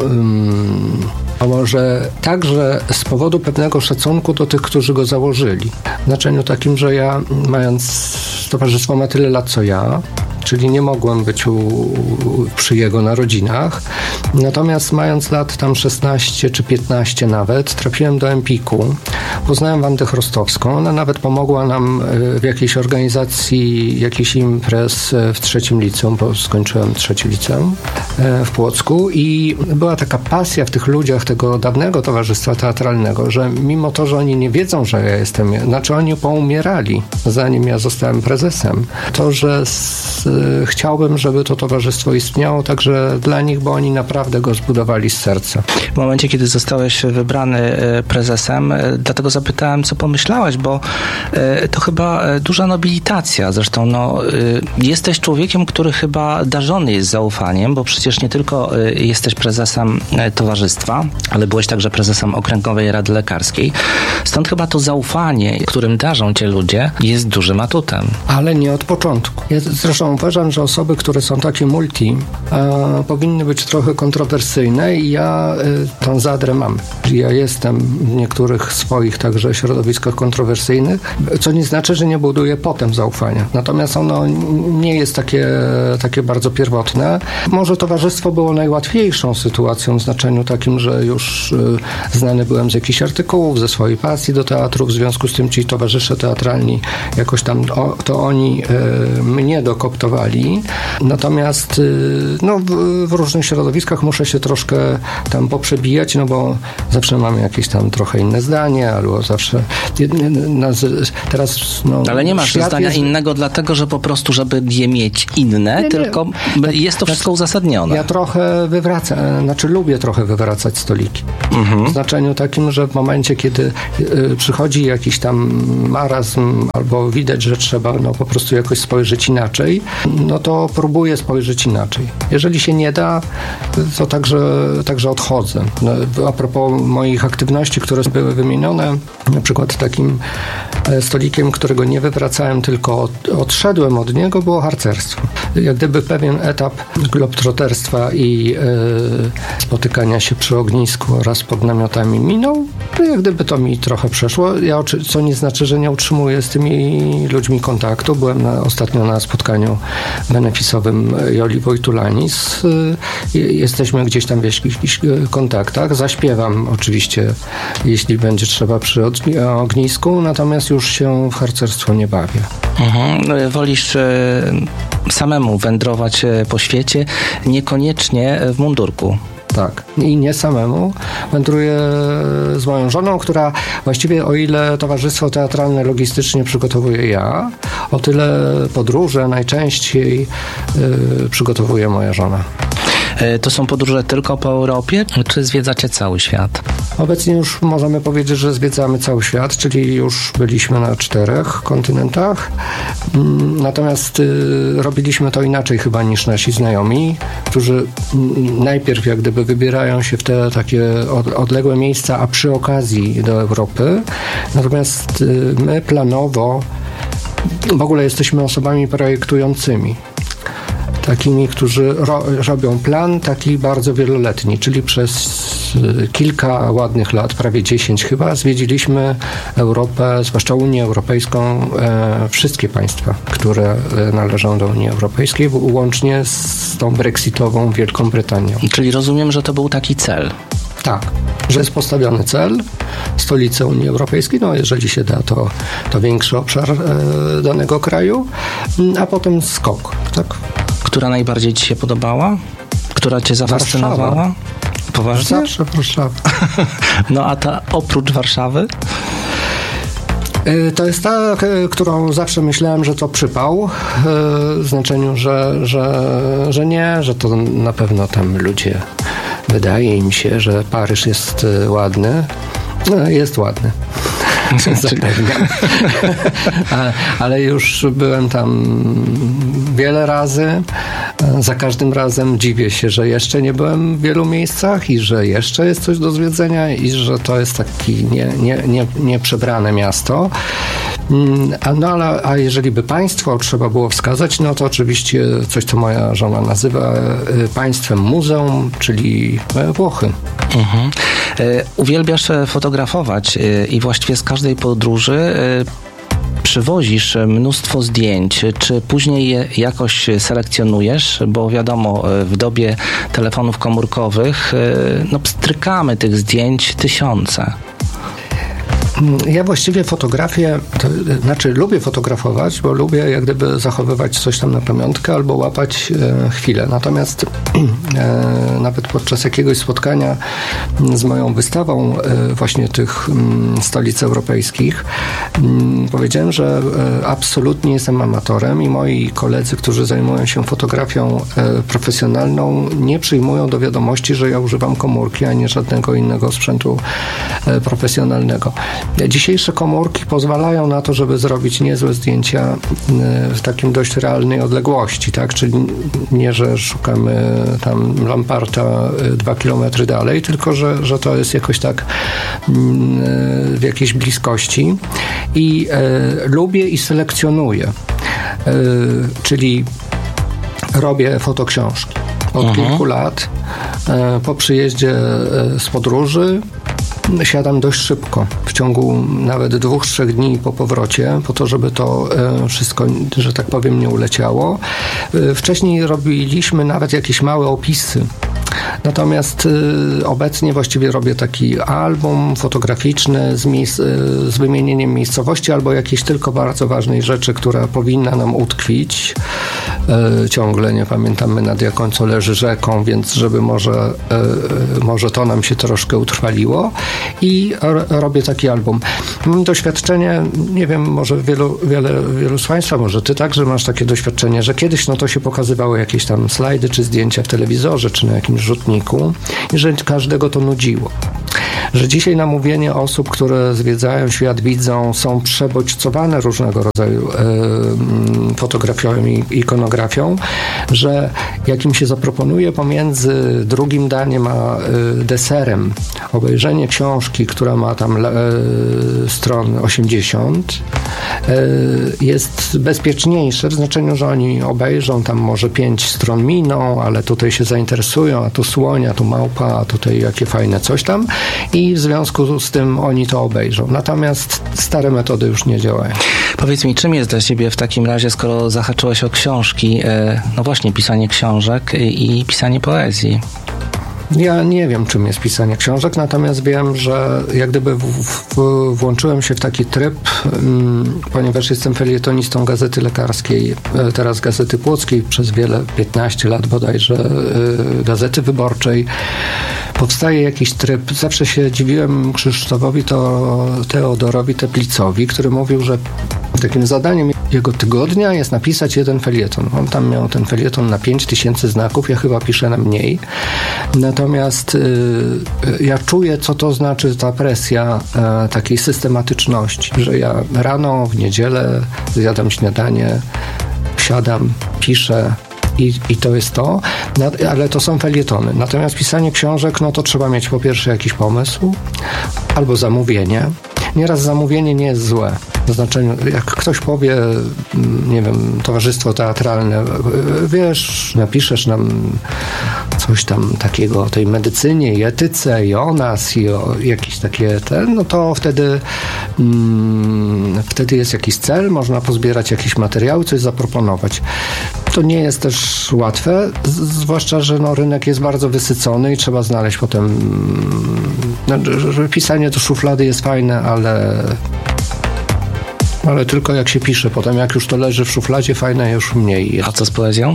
a może także z powodu pewnego szacunku do tych, którzy go założyli. W znaczeniu takim, że ja, mając towarzystwo ma tyle lat co ja, czyli nie mogłem być przy jego narodzinach. Natomiast mając lat tam 16 czy 15 nawet, trafiłem do Empiku. Poznałem Wandę Chrostowską. Ona nawet pomogła nam w jakiejś organizacji jakichś imprez w 3. liceum, bo skończyłem 3. liceum w Płocku i była taka pasja w tych ludziach tego dawnego towarzystwa teatralnego, że mimo to, że oni nie wiedzą, że ja jestem, znaczy oni poumierali, zanim ja zostałem prezesem, to, że chciałbym, żeby to towarzystwo istniało także dla nich, bo oni naprawdę naprawdę go zbudowali z serca. W momencie, kiedy zostałeś wybrany prezesem, dlatego zapytałem, co pomyślałeś, bo to chyba duża nobilitacja. Zresztą jesteś człowiekiem, który chyba darzony jest zaufaniem, bo przecież nie tylko jesteś prezesem towarzystwa, ale byłeś także prezesem Okręgowej Rady Lekarskiej. Stąd chyba to zaufanie, którym darzą cię ludzie, jest dużym atutem. Ale nie od początku. Ja zresztą uważam, że osoby, które są takie powinny być trochę kontrowersyjne i ja tą zadrę mam. Ja jestem w niektórych swoich także środowiskach kontrowersyjnych, co nie znaczy, że nie buduję potem zaufania. Natomiast ono nie jest takie bardzo pierwotne. Może towarzystwo było najłatwiejszą sytuacją w znaczeniu takim, że już znany byłem z jakichś artykułów, ze swojej pasji do teatru, w związku z tym ci towarzysze teatralni jakoś tam to oni mnie dokoptowali. Natomiast w różnych środowiskach muszę się troszkę tam poprzebijać, bo zawsze mamy jakieś tam trochę inne zdanie, albo zawsze teraz ale nie masz zdania innego dlatego, że po prostu, żeby je mieć inne, tylko jest to wszystko uzasadnione. Ja trochę lubię trochę wywracać stoliki. W znaczeniu takim, że w momencie, kiedy przychodzi jakiś tam marazm, albo widać, że trzeba po prostu jakoś spojrzeć inaczej, to próbuję spojrzeć inaczej. Jeżeli się nie da, to także odchodzę. A propos moich aktywności, które były wymienione, na przykład takim stolikiem, którego nie wywracałem, tylko odszedłem od niego, było harcerstwo. Jak gdyby pewien etap globtroterstwa i spotykania się przy ognisku oraz pod namiotami minął, jak gdyby to mi trochę przeszło. Co nie znaczy, że nie utrzymuję z tymi ludźmi kontaktu. Byłem ostatnio na spotkaniu beneficowym Joli Wojtulanis. Jesteśmy gdzieś tam w jakichś kontaktach. Zaśpiewam oczywiście, jeśli będzie trzeba przy ognisku, natomiast już się w harcerstwo nie bawię. Wolisz samemu wędrować po świecie, niekoniecznie w mundurku. Tak. I nie samemu. Wędruję z moją żoną, która właściwie, o ile towarzystwo teatralne logistycznie przygotowuję ja, o tyle podróże najczęściej przygotowuje moja żona. To są podróże tylko po Europie, czy zwiedzacie cały świat? Obecnie już możemy powiedzieć, że zwiedzamy cały świat, czyli już byliśmy na 4 kontynentach. Natomiast robiliśmy to inaczej chyba niż nasi znajomi, którzy najpierw jak gdyby wybierają się w te takie odległe miejsca, a przy okazji do Europy. Natomiast my planowo w ogóle jesteśmy osobami projektującymi. Takimi, którzy robią plan taki bardzo wieloletni, czyli przez kilka ładnych lat, prawie 10 chyba, zwiedziliśmy Europę, zwłaszcza Unię Europejską, wszystkie państwa, które należą do Unii Europejskiej, łącznie z tą brexitową Wielką Brytanią. Czyli rozumiem, że to był taki cel. Tak, że jest postawiony cel, stolica Unii Europejskiej, jeżeli się da, to większy obszar danego kraju, a potem skok, tak? Która najbardziej ci się podobała? Która cię zafascynowała? Warszawa. Poważnie? Zawsze Warszawa. A ta oprócz Warszawy? To jest ta, którą zawsze myślałem, że to przypał, w znaczeniu, że nie, że to na pewno tam ludzie, wydaje im się, że Paryż jest ładny. Jest ładny. Zapewniam. Ale już byłem tam wiele razy. Za każdym razem dziwię się, że jeszcze nie byłem w wielu miejscach i że jeszcze jest coś do zwiedzenia i że to jest taki nieprzebrane miasto. A jeżeli by państwo trzeba było wskazać, to oczywiście coś, co moja żona nazywa państwem muzeum, czyli Włochy. Uwielbiasz fotografować i właściwie z każdej podróży przywozisz mnóstwo zdjęć. Czy później je jakoś selekcjonujesz? Bo wiadomo, w dobie telefonów komórkowych pstrykamy tych zdjęć tysiące. Ja właściwie fotografię, lubię fotografować, bo lubię jak gdyby zachowywać coś tam na pamiątkę albo łapać chwilę. Natomiast nawet podczas jakiegoś spotkania z moją wystawą właśnie tych stolic europejskich powiedziałem, że absolutnie jestem amatorem i moi koledzy, którzy zajmują się fotografią profesjonalną, nie przyjmują do wiadomości, że ja używam komórki, a nie żadnego innego sprzętu profesjonalnego. Dzisiejsze komórki pozwalają na to, żeby zrobić niezłe zdjęcia w takim dość realnej odległości, tak? Czyli nie, że szukamy tam lamparta 2 kilometry dalej, tylko że to jest jakoś tak w jakiejś bliskości i lubię i selekcjonuję, czyli robię fotoksiążki od kilku lat. Po przyjeździe z podróży siadam dość szybko, w ciągu nawet 2-3 dni po powrocie, po to, żeby to wszystko, że tak powiem, nie uleciało. Wcześniej robiliśmy nawet jakieś małe opisy. Natomiast obecnie właściwie robię taki album fotograficzny z wymienieniem miejscowości albo jakiejś tylko bardzo ważnej rzeczy, która powinna nam utkwić. Ciągle nie pamiętamy, nad jaką co leży rzeką, więc żeby może to nam się troszkę utrwaliło i robię taki album. Mam doświadczenie, nie wiem, może wielu z Państwa, może Ty także masz takie doświadczenie, że kiedyś to się pokazywały jakieś tam slajdy czy zdjęcia w telewizorze, czy na jakimś rzutniku i że każdego to nudziło. Że dzisiaj namówienie osób, które zwiedzają świat, widzą, są przebodźcowane różnego rodzaju fotografią i ikonografią, że jak im się zaproponuje pomiędzy drugim daniem a deserem obejrzenie książki, która ma tam stron 80, jest bezpieczniejsze w znaczeniu, że oni obejrzą, tam może 5 stron miną, ale tutaj się zainteresują, a tu słoń, a tu małpa, a tutaj jakie fajne coś tam i w związku z tym oni to obejrzą. Natomiast stare metody już nie działają. Powiedz mi, czym jest dla Ciebie w takim razie, skoro zahaczyłeś o książki, no właśnie pisanie książek i pisanie poezji? Ja nie wiem, czym jest pisanie książek, natomiast wiem, że jak gdyby włączyłem się w taki tryb, ponieważ jestem felietonistą Gazety Lekarskiej, teraz Gazety Płockiej, przez 15 lat bodajże Gazety Wyborczej. Powstaje jakiś tryb. Zawsze się dziwiłem Krzysztofowi Teodorowi Teplicowi, który mówił, że takim zadaniem jego tygodnia jest napisać jeden felieton. On tam miał ten felieton na 5000 znaków, ja chyba piszę na mniej. Natomiast ja czuję, co to znaczy ta presja takiej systematyczności, że ja rano, w niedzielę zjadam śniadanie, siadam, piszę, i to jest to, ale to są felietony. Natomiast pisanie książek, no to trzeba mieć po pierwsze jakiś pomysł albo zamówienie. Nieraz zamówienie nie jest złe. W znaczeniu, jak ktoś powie, nie wiem, towarzystwo teatralne, wiesz, napiszesz nam coś tam takiego o tej medycynie i etyce i o nas i o jakieś takie no to wtedy jest jakiś cel, można pozbierać jakieś materiały, coś zaproponować. To nie jest też łatwe, zwłaszcza, że rynek jest bardzo wysycony i trzeba znaleźć potem, że pisanie do szuflady jest fajne, ale tylko jak się pisze. Potem jak już to leży w szufladzie, fajne już mniej jest. A co z poezją?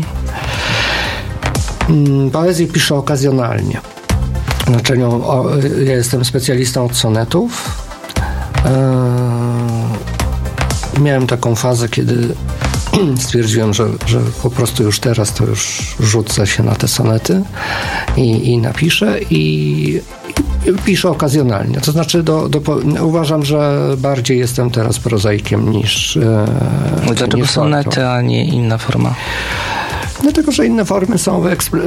Poezję piszę okazjonalnie. W znaczeniu, ja jestem specjalistą od sonetów. Miałem taką fazę, kiedy stwierdziłem, że po prostu już teraz to już rzucę się na te sonety i napiszę i piszę okazjonalnie. To znaczy uważam, że bardziej jestem teraz prozaikiem niż dlaczego sonety, a nie inna forma? Dlatego, że inne formy są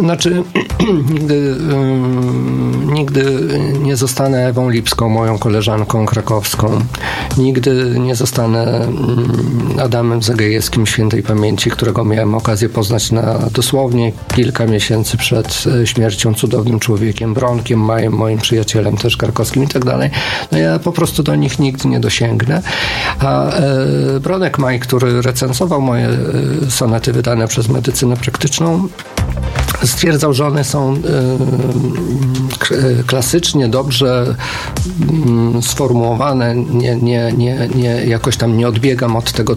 nigdy nie zostanę Ewą Lipską, moją koleżanką krakowską. Nigdy nie zostanę Adamem Zagajewskim świętej pamięci, którego miałem okazję poznać dosłownie kilka miesięcy przed śmiercią, cudownym człowiekiem, Bronkiem Majem, moim przyjacielem też krakowskim i tak dalej. No ja po prostu do nich nigdy nie dosięgnę. A Bronek Maj, który recenzował moje sonety wydane przez Medycynę Praktyczną, Stwierdzał, że one są klasycznie, dobrze sformułowane, nie jakoś tam nie odbiegam od tego,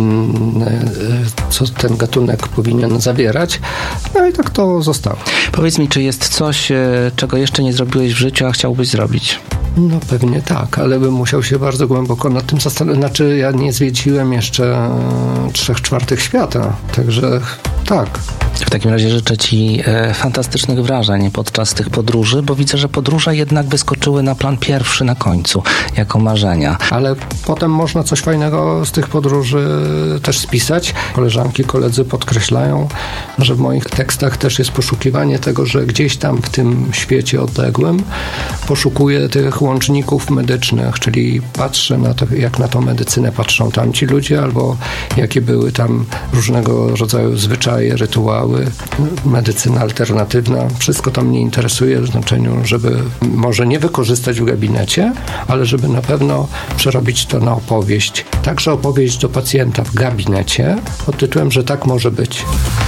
co ten gatunek powinien zawierać. No i tak to zostało. Powiedz mi, czy jest coś, czego jeszcze nie zrobiłeś w życiu, a chciałbyś zrobić? No pewnie tak, ale bym musiał się bardzo głęboko nad tym zastanowić. Znaczy ja nie zwiedziłem jeszcze 3/4 świata, także tak. W takim razie życzę Ci fantastycznych wrażeń podczas tych podróży, bo widzę, że podróże jednak wyskoczyły na plan pierwszy na końcu, jako marzenia. Ale potem można coś fajnego z tych podróży też spisać. Koleżanki, koledzy podkreślają, że w moich tekstach też jest poszukiwanie tego, że gdzieś tam w tym świecie odległym poszukuję tych łączników medycznych, czyli patrzę na to, jak na tą medycynę patrzą tamci ludzie, albo jakie były tam różnego rodzaju zwyczaje, rytuały, medycyna alternatywna. Wszystko to mnie interesuje w znaczeniu, żeby może nie wykorzystać w gabinecie, ale żeby na pewno przerobić to na opowieść. Także opowieść do pacjenta w gabinecie pod tytułem, że tak może być.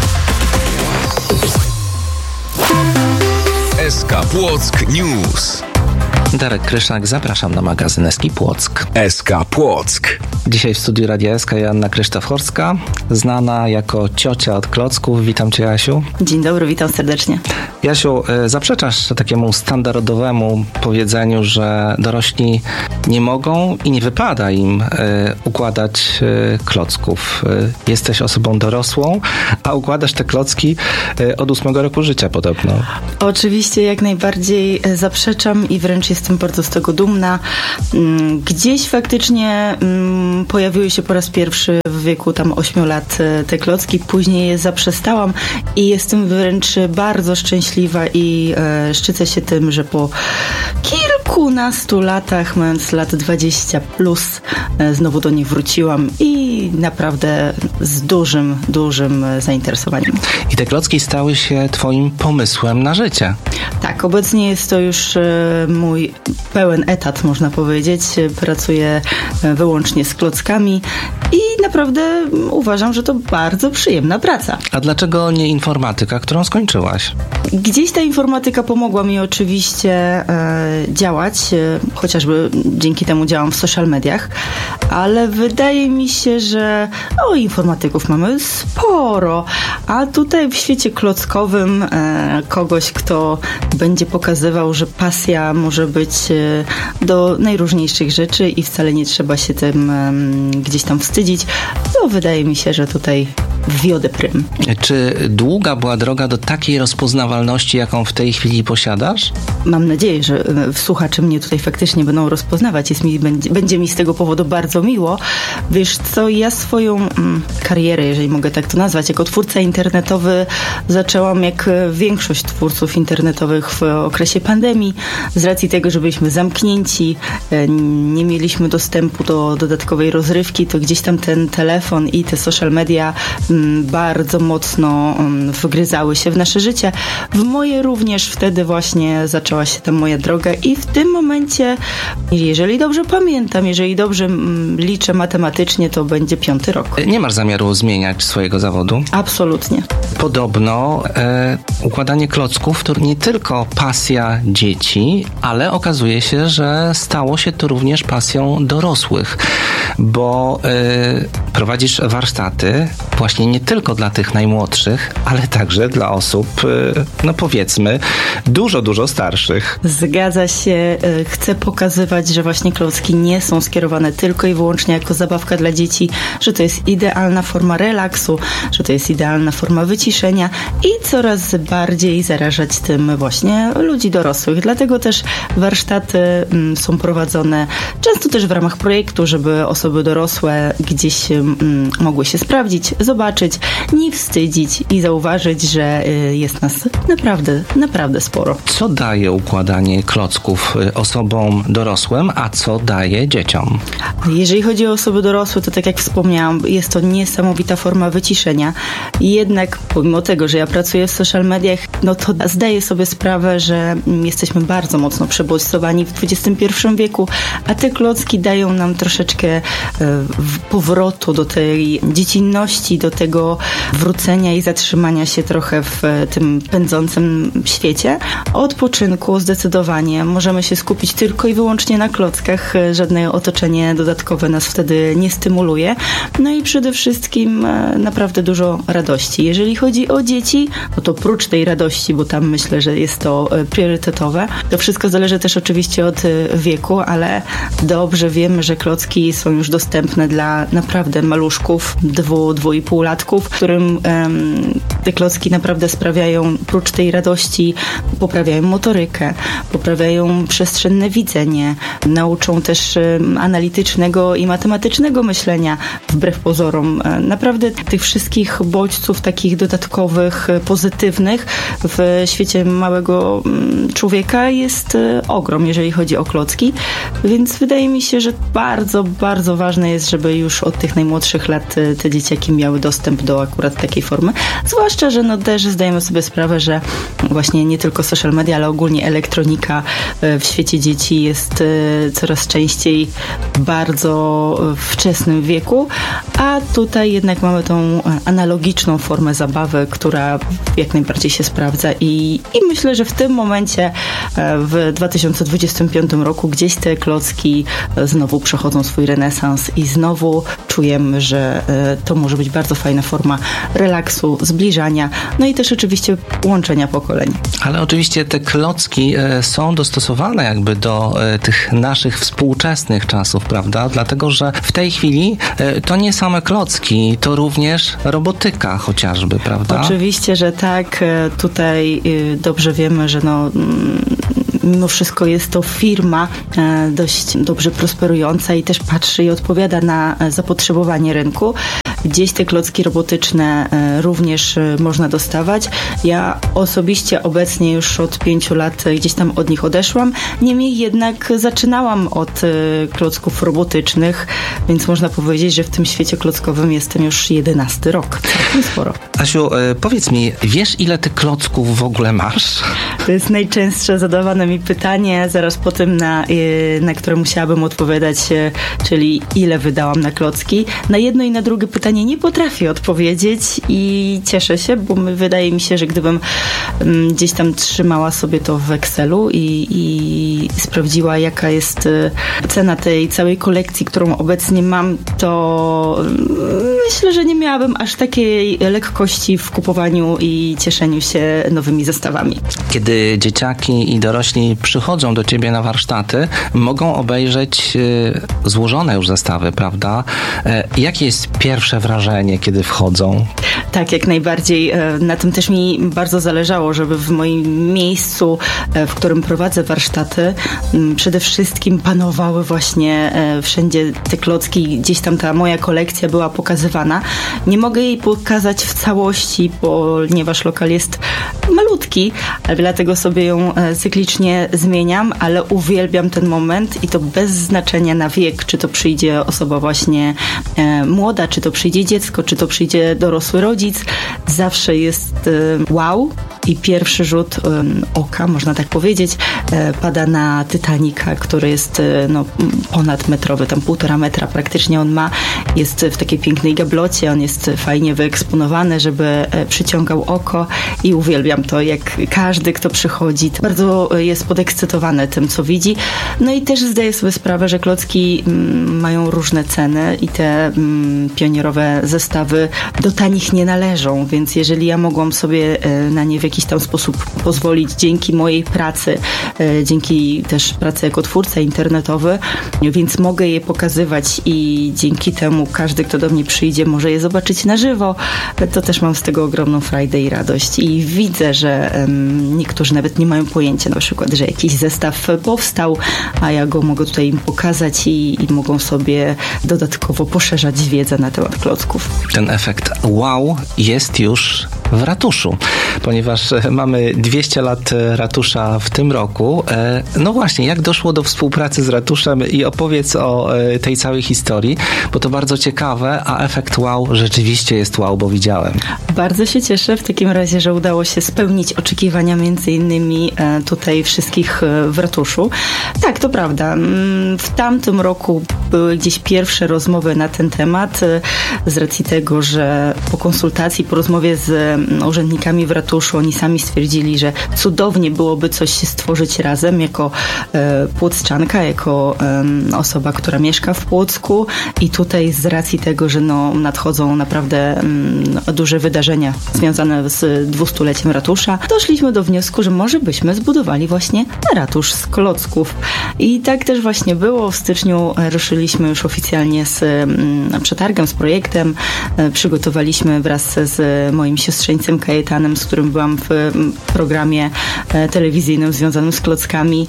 SK Płock News. Darek Kryszak, zapraszam na magazyn SK Płock. SK Płock. Dzisiaj w studiu Radia SK Joanna Krzysztoforska, znana jako ciocia od klocków. Witam Cię, Jasiu. Dzień dobry, witam serdecznie. Jasiu, zaprzeczasz takiemu standardowemu powiedzeniu, że dorośli nie mogą i nie wypada im układać klocków. Jesteś osobą dorosłą, a układasz te klocki od 8 roku życia podobno. Oczywiście jak najbardziej zaprzeczam i wręcz jestem bardzo z tego dumna. Gdzieś faktycznie pojawiły się po raz pierwszy w wieku tam 8 lat te klocki, później je zaprzestałam i jestem wręcz bardzo szczęśliwa i szczycę się tym, że po kilkunastu latach, mając lat 20+, znowu do nich wróciłam i naprawdę z dużym zainteresowaniem. I te klocki stały się Twoim pomysłem na życie. Tak, obecnie jest to już mój pełen etat, można powiedzieć. Pracuję wyłącznie z klockami i naprawdę uważam, że to bardzo przyjemna praca. A dlaczego nie informatyka, którą skończyłaś? Gdzieś ta informatyka pomogła mi oczywiście działać, chociażby dzięki temu działam w social mediach, ale wydaje mi się, że informatyków mamy sporo, a tutaj w świecie klockowym kogoś, kto będzie pokazywał, że pasja może być do najróżniejszych rzeczy i wcale nie trzeba się tym gdzieś tam wstydzić, to wydaje mi się, że tutaj wiodę prym. Czy długa była droga do takiej rozpoznawalności, jaką w tej chwili posiadasz? Mam nadzieję, że słuchacze mnie tutaj faktycznie będą rozpoznawać. Będzie mi z tego powodu bardzo miło. Wiesz co, ja swoją karierę, jeżeli mogę tak to nazwać, jako twórca internetowy zaczęłam jak większość twórców internetowych w okresie pandemii. Z racji tego, że byliśmy zamknięci, nie mieliśmy dostępu do dodatkowej rozrywki, to gdzieś tam ten telefon i te social media bardzo mocno wgryzały się w nasze życie. W moje również wtedy właśnie zaczęła się ta moja droga i w tym momencie, jeżeli dobrze pamiętam, jeżeli dobrze liczę matematycznie, to będzie 5. rok. Nie masz zamiaru zmieniać swojego zawodu? Absolutnie. Podobno układanie klocków to nie tylko pasja dzieci, ale okazuje się, że stało się to również pasją dorosłych, bo prowadzisz warsztaty właśnie nie tylko dla tych najmłodszych, ale także dla osób, no powiedzmy, dużo starszych. Zgadza się. Chcę pokazywać, że właśnie klocki nie są skierowane tylko i wyłącznie jako zabawka dla dzieci, że to jest idealna forma relaksu, że to jest idealna forma wyciszenia i coraz bardziej zarażać tym właśnie ludzi dorosłych. Dlatego też warsztaty są prowadzone często też w ramach projektu, żeby osoby dorosłe gdzieś mogły się sprawdzić, zobaczyć, nie wstydzić i zauważyć, że jest nas naprawdę sporo. Co daje układanie klocków osobom dorosłym, a co daje dzieciom? Jeżeli chodzi o osoby dorosłe, to tak jak wspomniałam, jest to niesamowita forma wyciszenia. Jednak pomimo tego, że ja pracuję w social mediach, no to zdaję sobie sprawę, że jesteśmy bardzo mocno przebodźcowani w XXI wieku, a te klocki dają nam troszeczkę powrotu do tej dziecinności, do tego wrócenia i zatrzymania się trochę w tym pędzącym świecie. Odpoczynku zdecydowanie możemy się skupić tylko i wyłącznie na klockach. Żadne otoczenie dodatkowe nas wtedy nie stymuluje. No i przede wszystkim naprawdę dużo radości. Jeżeli chodzi o dzieci, no to prócz tej radości, bo tam myślę, że jest to priorytetowe, to wszystko zależy też oczywiście od wieku, ale dobrze wiemy, że klocki są już dostępne dla naprawdę maluszków, 2-2,5-latków, którym te klocki naprawdę sprawiają, prócz tej radości, poprawiają motorykę, poprawiają przestrzenne widzenie, nauczą też analitycznego i matematycznego myślenia, wbrew pozorom. Naprawdę tych wszystkich bodźców takich dodatkowych, pozytywnych w świecie małego człowieka jest ogrom, jeżeli chodzi o klocki, więc wydaje mi się, że bardzo, bardzo ważne jest, żeby już od tych najmłodszych lat te dzieciaki miały dostęp do akurat takiej formy. Zwłaszcza, że no też zdajemy sobie sprawę, że właśnie nie tylko social media, ale ogólnie elektronika w świecie dzieci jest coraz częściej w bardzo wczesnym wieku, a tutaj jednak mamy tą analogiczną formę zabawy, która jak najbardziej się sprawdza i myślę, że w tym momencie w 2025 roku gdzieś te klocki znowu przechodzą swój renesans i znowu czujemy, że to może być bardzo fajna forma relaksu, zbliżania, no i też oczywiście łączenia pokoleń. Ale oczywiście te klocki są dostosowane jakby do tych naszych współczesnych czasów, prawda? Dlatego, że w tej chwili to nie same klocki, to również robotyka chociażby, prawda? Oczywiście, że tak. Tutaj dobrze wiemy, że mimo wszystko jest to firma dość dobrze prosperująca i też patrzy i odpowiada na zapotrzebowanie rynku. Gdzieś te klocki robotyczne również można dostawać. Ja osobiście obecnie już od 5 lat gdzieś tam od nich odeszłam. Niemniej jednak zaczynałam od klocków robotycznych, więc można powiedzieć, że w tym świecie klockowym jestem już 11 rok. Całkiem sporo. Asiu, powiedz mi, wiesz ile ty klocków w ogóle masz? To jest najczęstsze zadawane mi pytanie, zaraz po tym, na które musiałabym odpowiadać, czyli ile wydałam na klocki. Na jedno i na drugie pytanie nie potrafię odpowiedzieć i cieszę się, bo wydaje mi się, że gdybym gdzieś tam trzymała sobie to w Excelu i sprawdziła, jaka jest cena tej całej kolekcji, którą obecnie mam, to myślę, że nie miałabym aż takiej lekkości w kupowaniu i cieszeniu się nowymi zestawami. Kiedy dzieciaki i dorośli przychodzą do ciebie na warsztaty, mogą obejrzeć złożone już zestawy, prawda? Jakie jest pierwsze wrażenie, kiedy wchodzą? Tak, jak najbardziej. Na tym też mi bardzo zależało, żeby w moim miejscu, w którym prowadzę warsztaty, przede wszystkim panowały właśnie wszędzie te klocki, gdzieś tam ta moja kolekcja była pokazywana. Nie mogę jej pokazać w całości, ponieważ lokal jest malutki, ale dlatego sobie ją cyklicznie zmieniam, ale uwielbiam ten moment i to bez znaczenia na wiek, czy to przyjdzie osoba właśnie młoda, czy to przyjdzie dziecko, czy to przyjdzie dorosły rodzic. Zawsze jest wow i pierwszy rzut oka, można tak powiedzieć, pada na Titanica, który jest ponadmetrowy, tam 1,5 metra praktycznie on ma. Jest w takiej pięknej gablocie, on jest fajnie wyeksponowany, żeby przyciągał oko i uwielbiam to, jak każdy, kto przychodzi, bardzo jest podekscytowany tym, co widzi. No i też zdaję sobie sprawę, że klocki mają różne ceny i te pionierowe zestawy do tanich nie należą, więc jeżeli ja mogłam sobie na nie w jakiś tam sposób pozwolić dzięki mojej pracy, dzięki też pracy jako twórca internetowy, więc mogę je pokazywać i dzięki temu każdy, kto do mnie przyjdzie, może je zobaczyć na żywo, to też mam z tego ogromną frajdę i radość i widzę, że niektórzy nawet nie mają pojęcia na przykład, że jakiś zestaw powstał, a ja go mogę tutaj im pokazać i mogą sobie dodatkowo poszerzać wiedzę na temat klocków. Ten efekt wow jest już w ratuszu, ponieważ mamy 200 lat ratusza w tym roku. No właśnie, jak doszło do współpracy z ratuszem i opowiedz o tej całej historii, bo to bardzo ciekawe, a efekt wow rzeczywiście jest wow, bo widziałem. Bardzo się cieszę w takim razie, że udało się spełnić oczekiwania między innymi tutaj wszystkich w ratuszu. Tak, to prawda. W tamtym roku były gdzieś pierwsze rozmowy na ten temat, z racji tego, że po konsultacji, po rozmowie z urzędnikami w ratuszu, oni sami stwierdzili, że cudownie byłoby coś stworzyć razem jako płockczanka, jako osoba, która mieszka w Płocku i tutaj z racji tego, że nadchodzą naprawdę duże wydarzenia związane z 200-leciem ratusza, doszliśmy do wniosku, że może byśmy zbudowali właśnie ratusz z klocków. I tak też właśnie było. W styczniu ruszyliśmy już oficjalnie z przetargiem, z projektem. Przygotowaliśmy wraz z moim siostrzeńcem Kajetanem, z którym byłam w programie telewizyjnym związanym z klockami,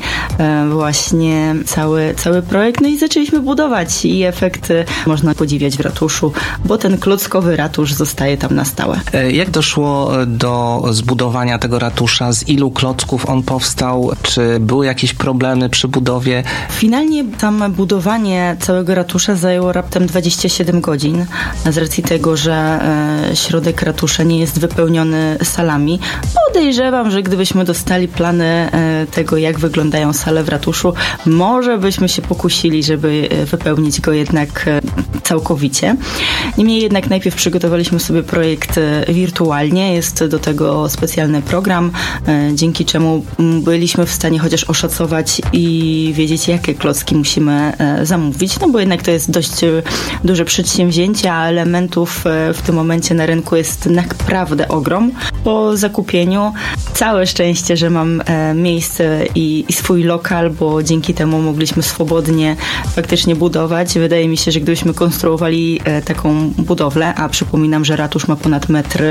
właśnie cały projekt. No i zaczęliśmy budować i efekty można podziwiać w ratuszu, bo ten klockowy ratusz zostaje tam na stałe. Jak doszło do zbudowania tego ratusza? Z ilu klocków on powstał? Czy były jakieś problemy przy budowie? Finalnie tam budowanie całego ratusza zajęło raptem 27 godzin, z racji tego, że środek ratusza nie jest wypełniony salami. Podejrzewam, że gdybyśmy dostali plany tego, jak wyglądają sale w ratuszu, może byśmy się pokusili, żeby wypełnić go jednak całkowicie. Niemniej jednak najpierw przygotowaliśmy sobie projekt wirtualnie. Jest do tego specjalny program, dzięki czemu byliśmy w stanie chociaż oszacować i wiedzieć, jakie klocki musimy zamówić, bo jednak to jest dość duże przedsięwzięcie, a elementów w tym momencie na rynku jest naprawdę ogrom. Po zakupieniu całe szczęście, że mam miejsce i swój lokal, bo dzięki temu mogliśmy swobodnie faktycznie budować. Wydaje mi się, że gdybyśmy konstruowali taką budowlę, a przypominam, że ratusz ma ponad metr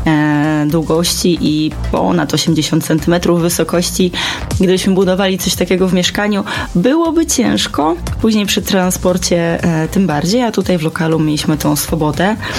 długości i ponad 80 cm wysokości, gdybyśmy budowali coś takiego w mieszkaniu, byłoby ciężko. Później przy transporcie tym bardziej, a tutaj w lokalu mieliśmy tą swobodę.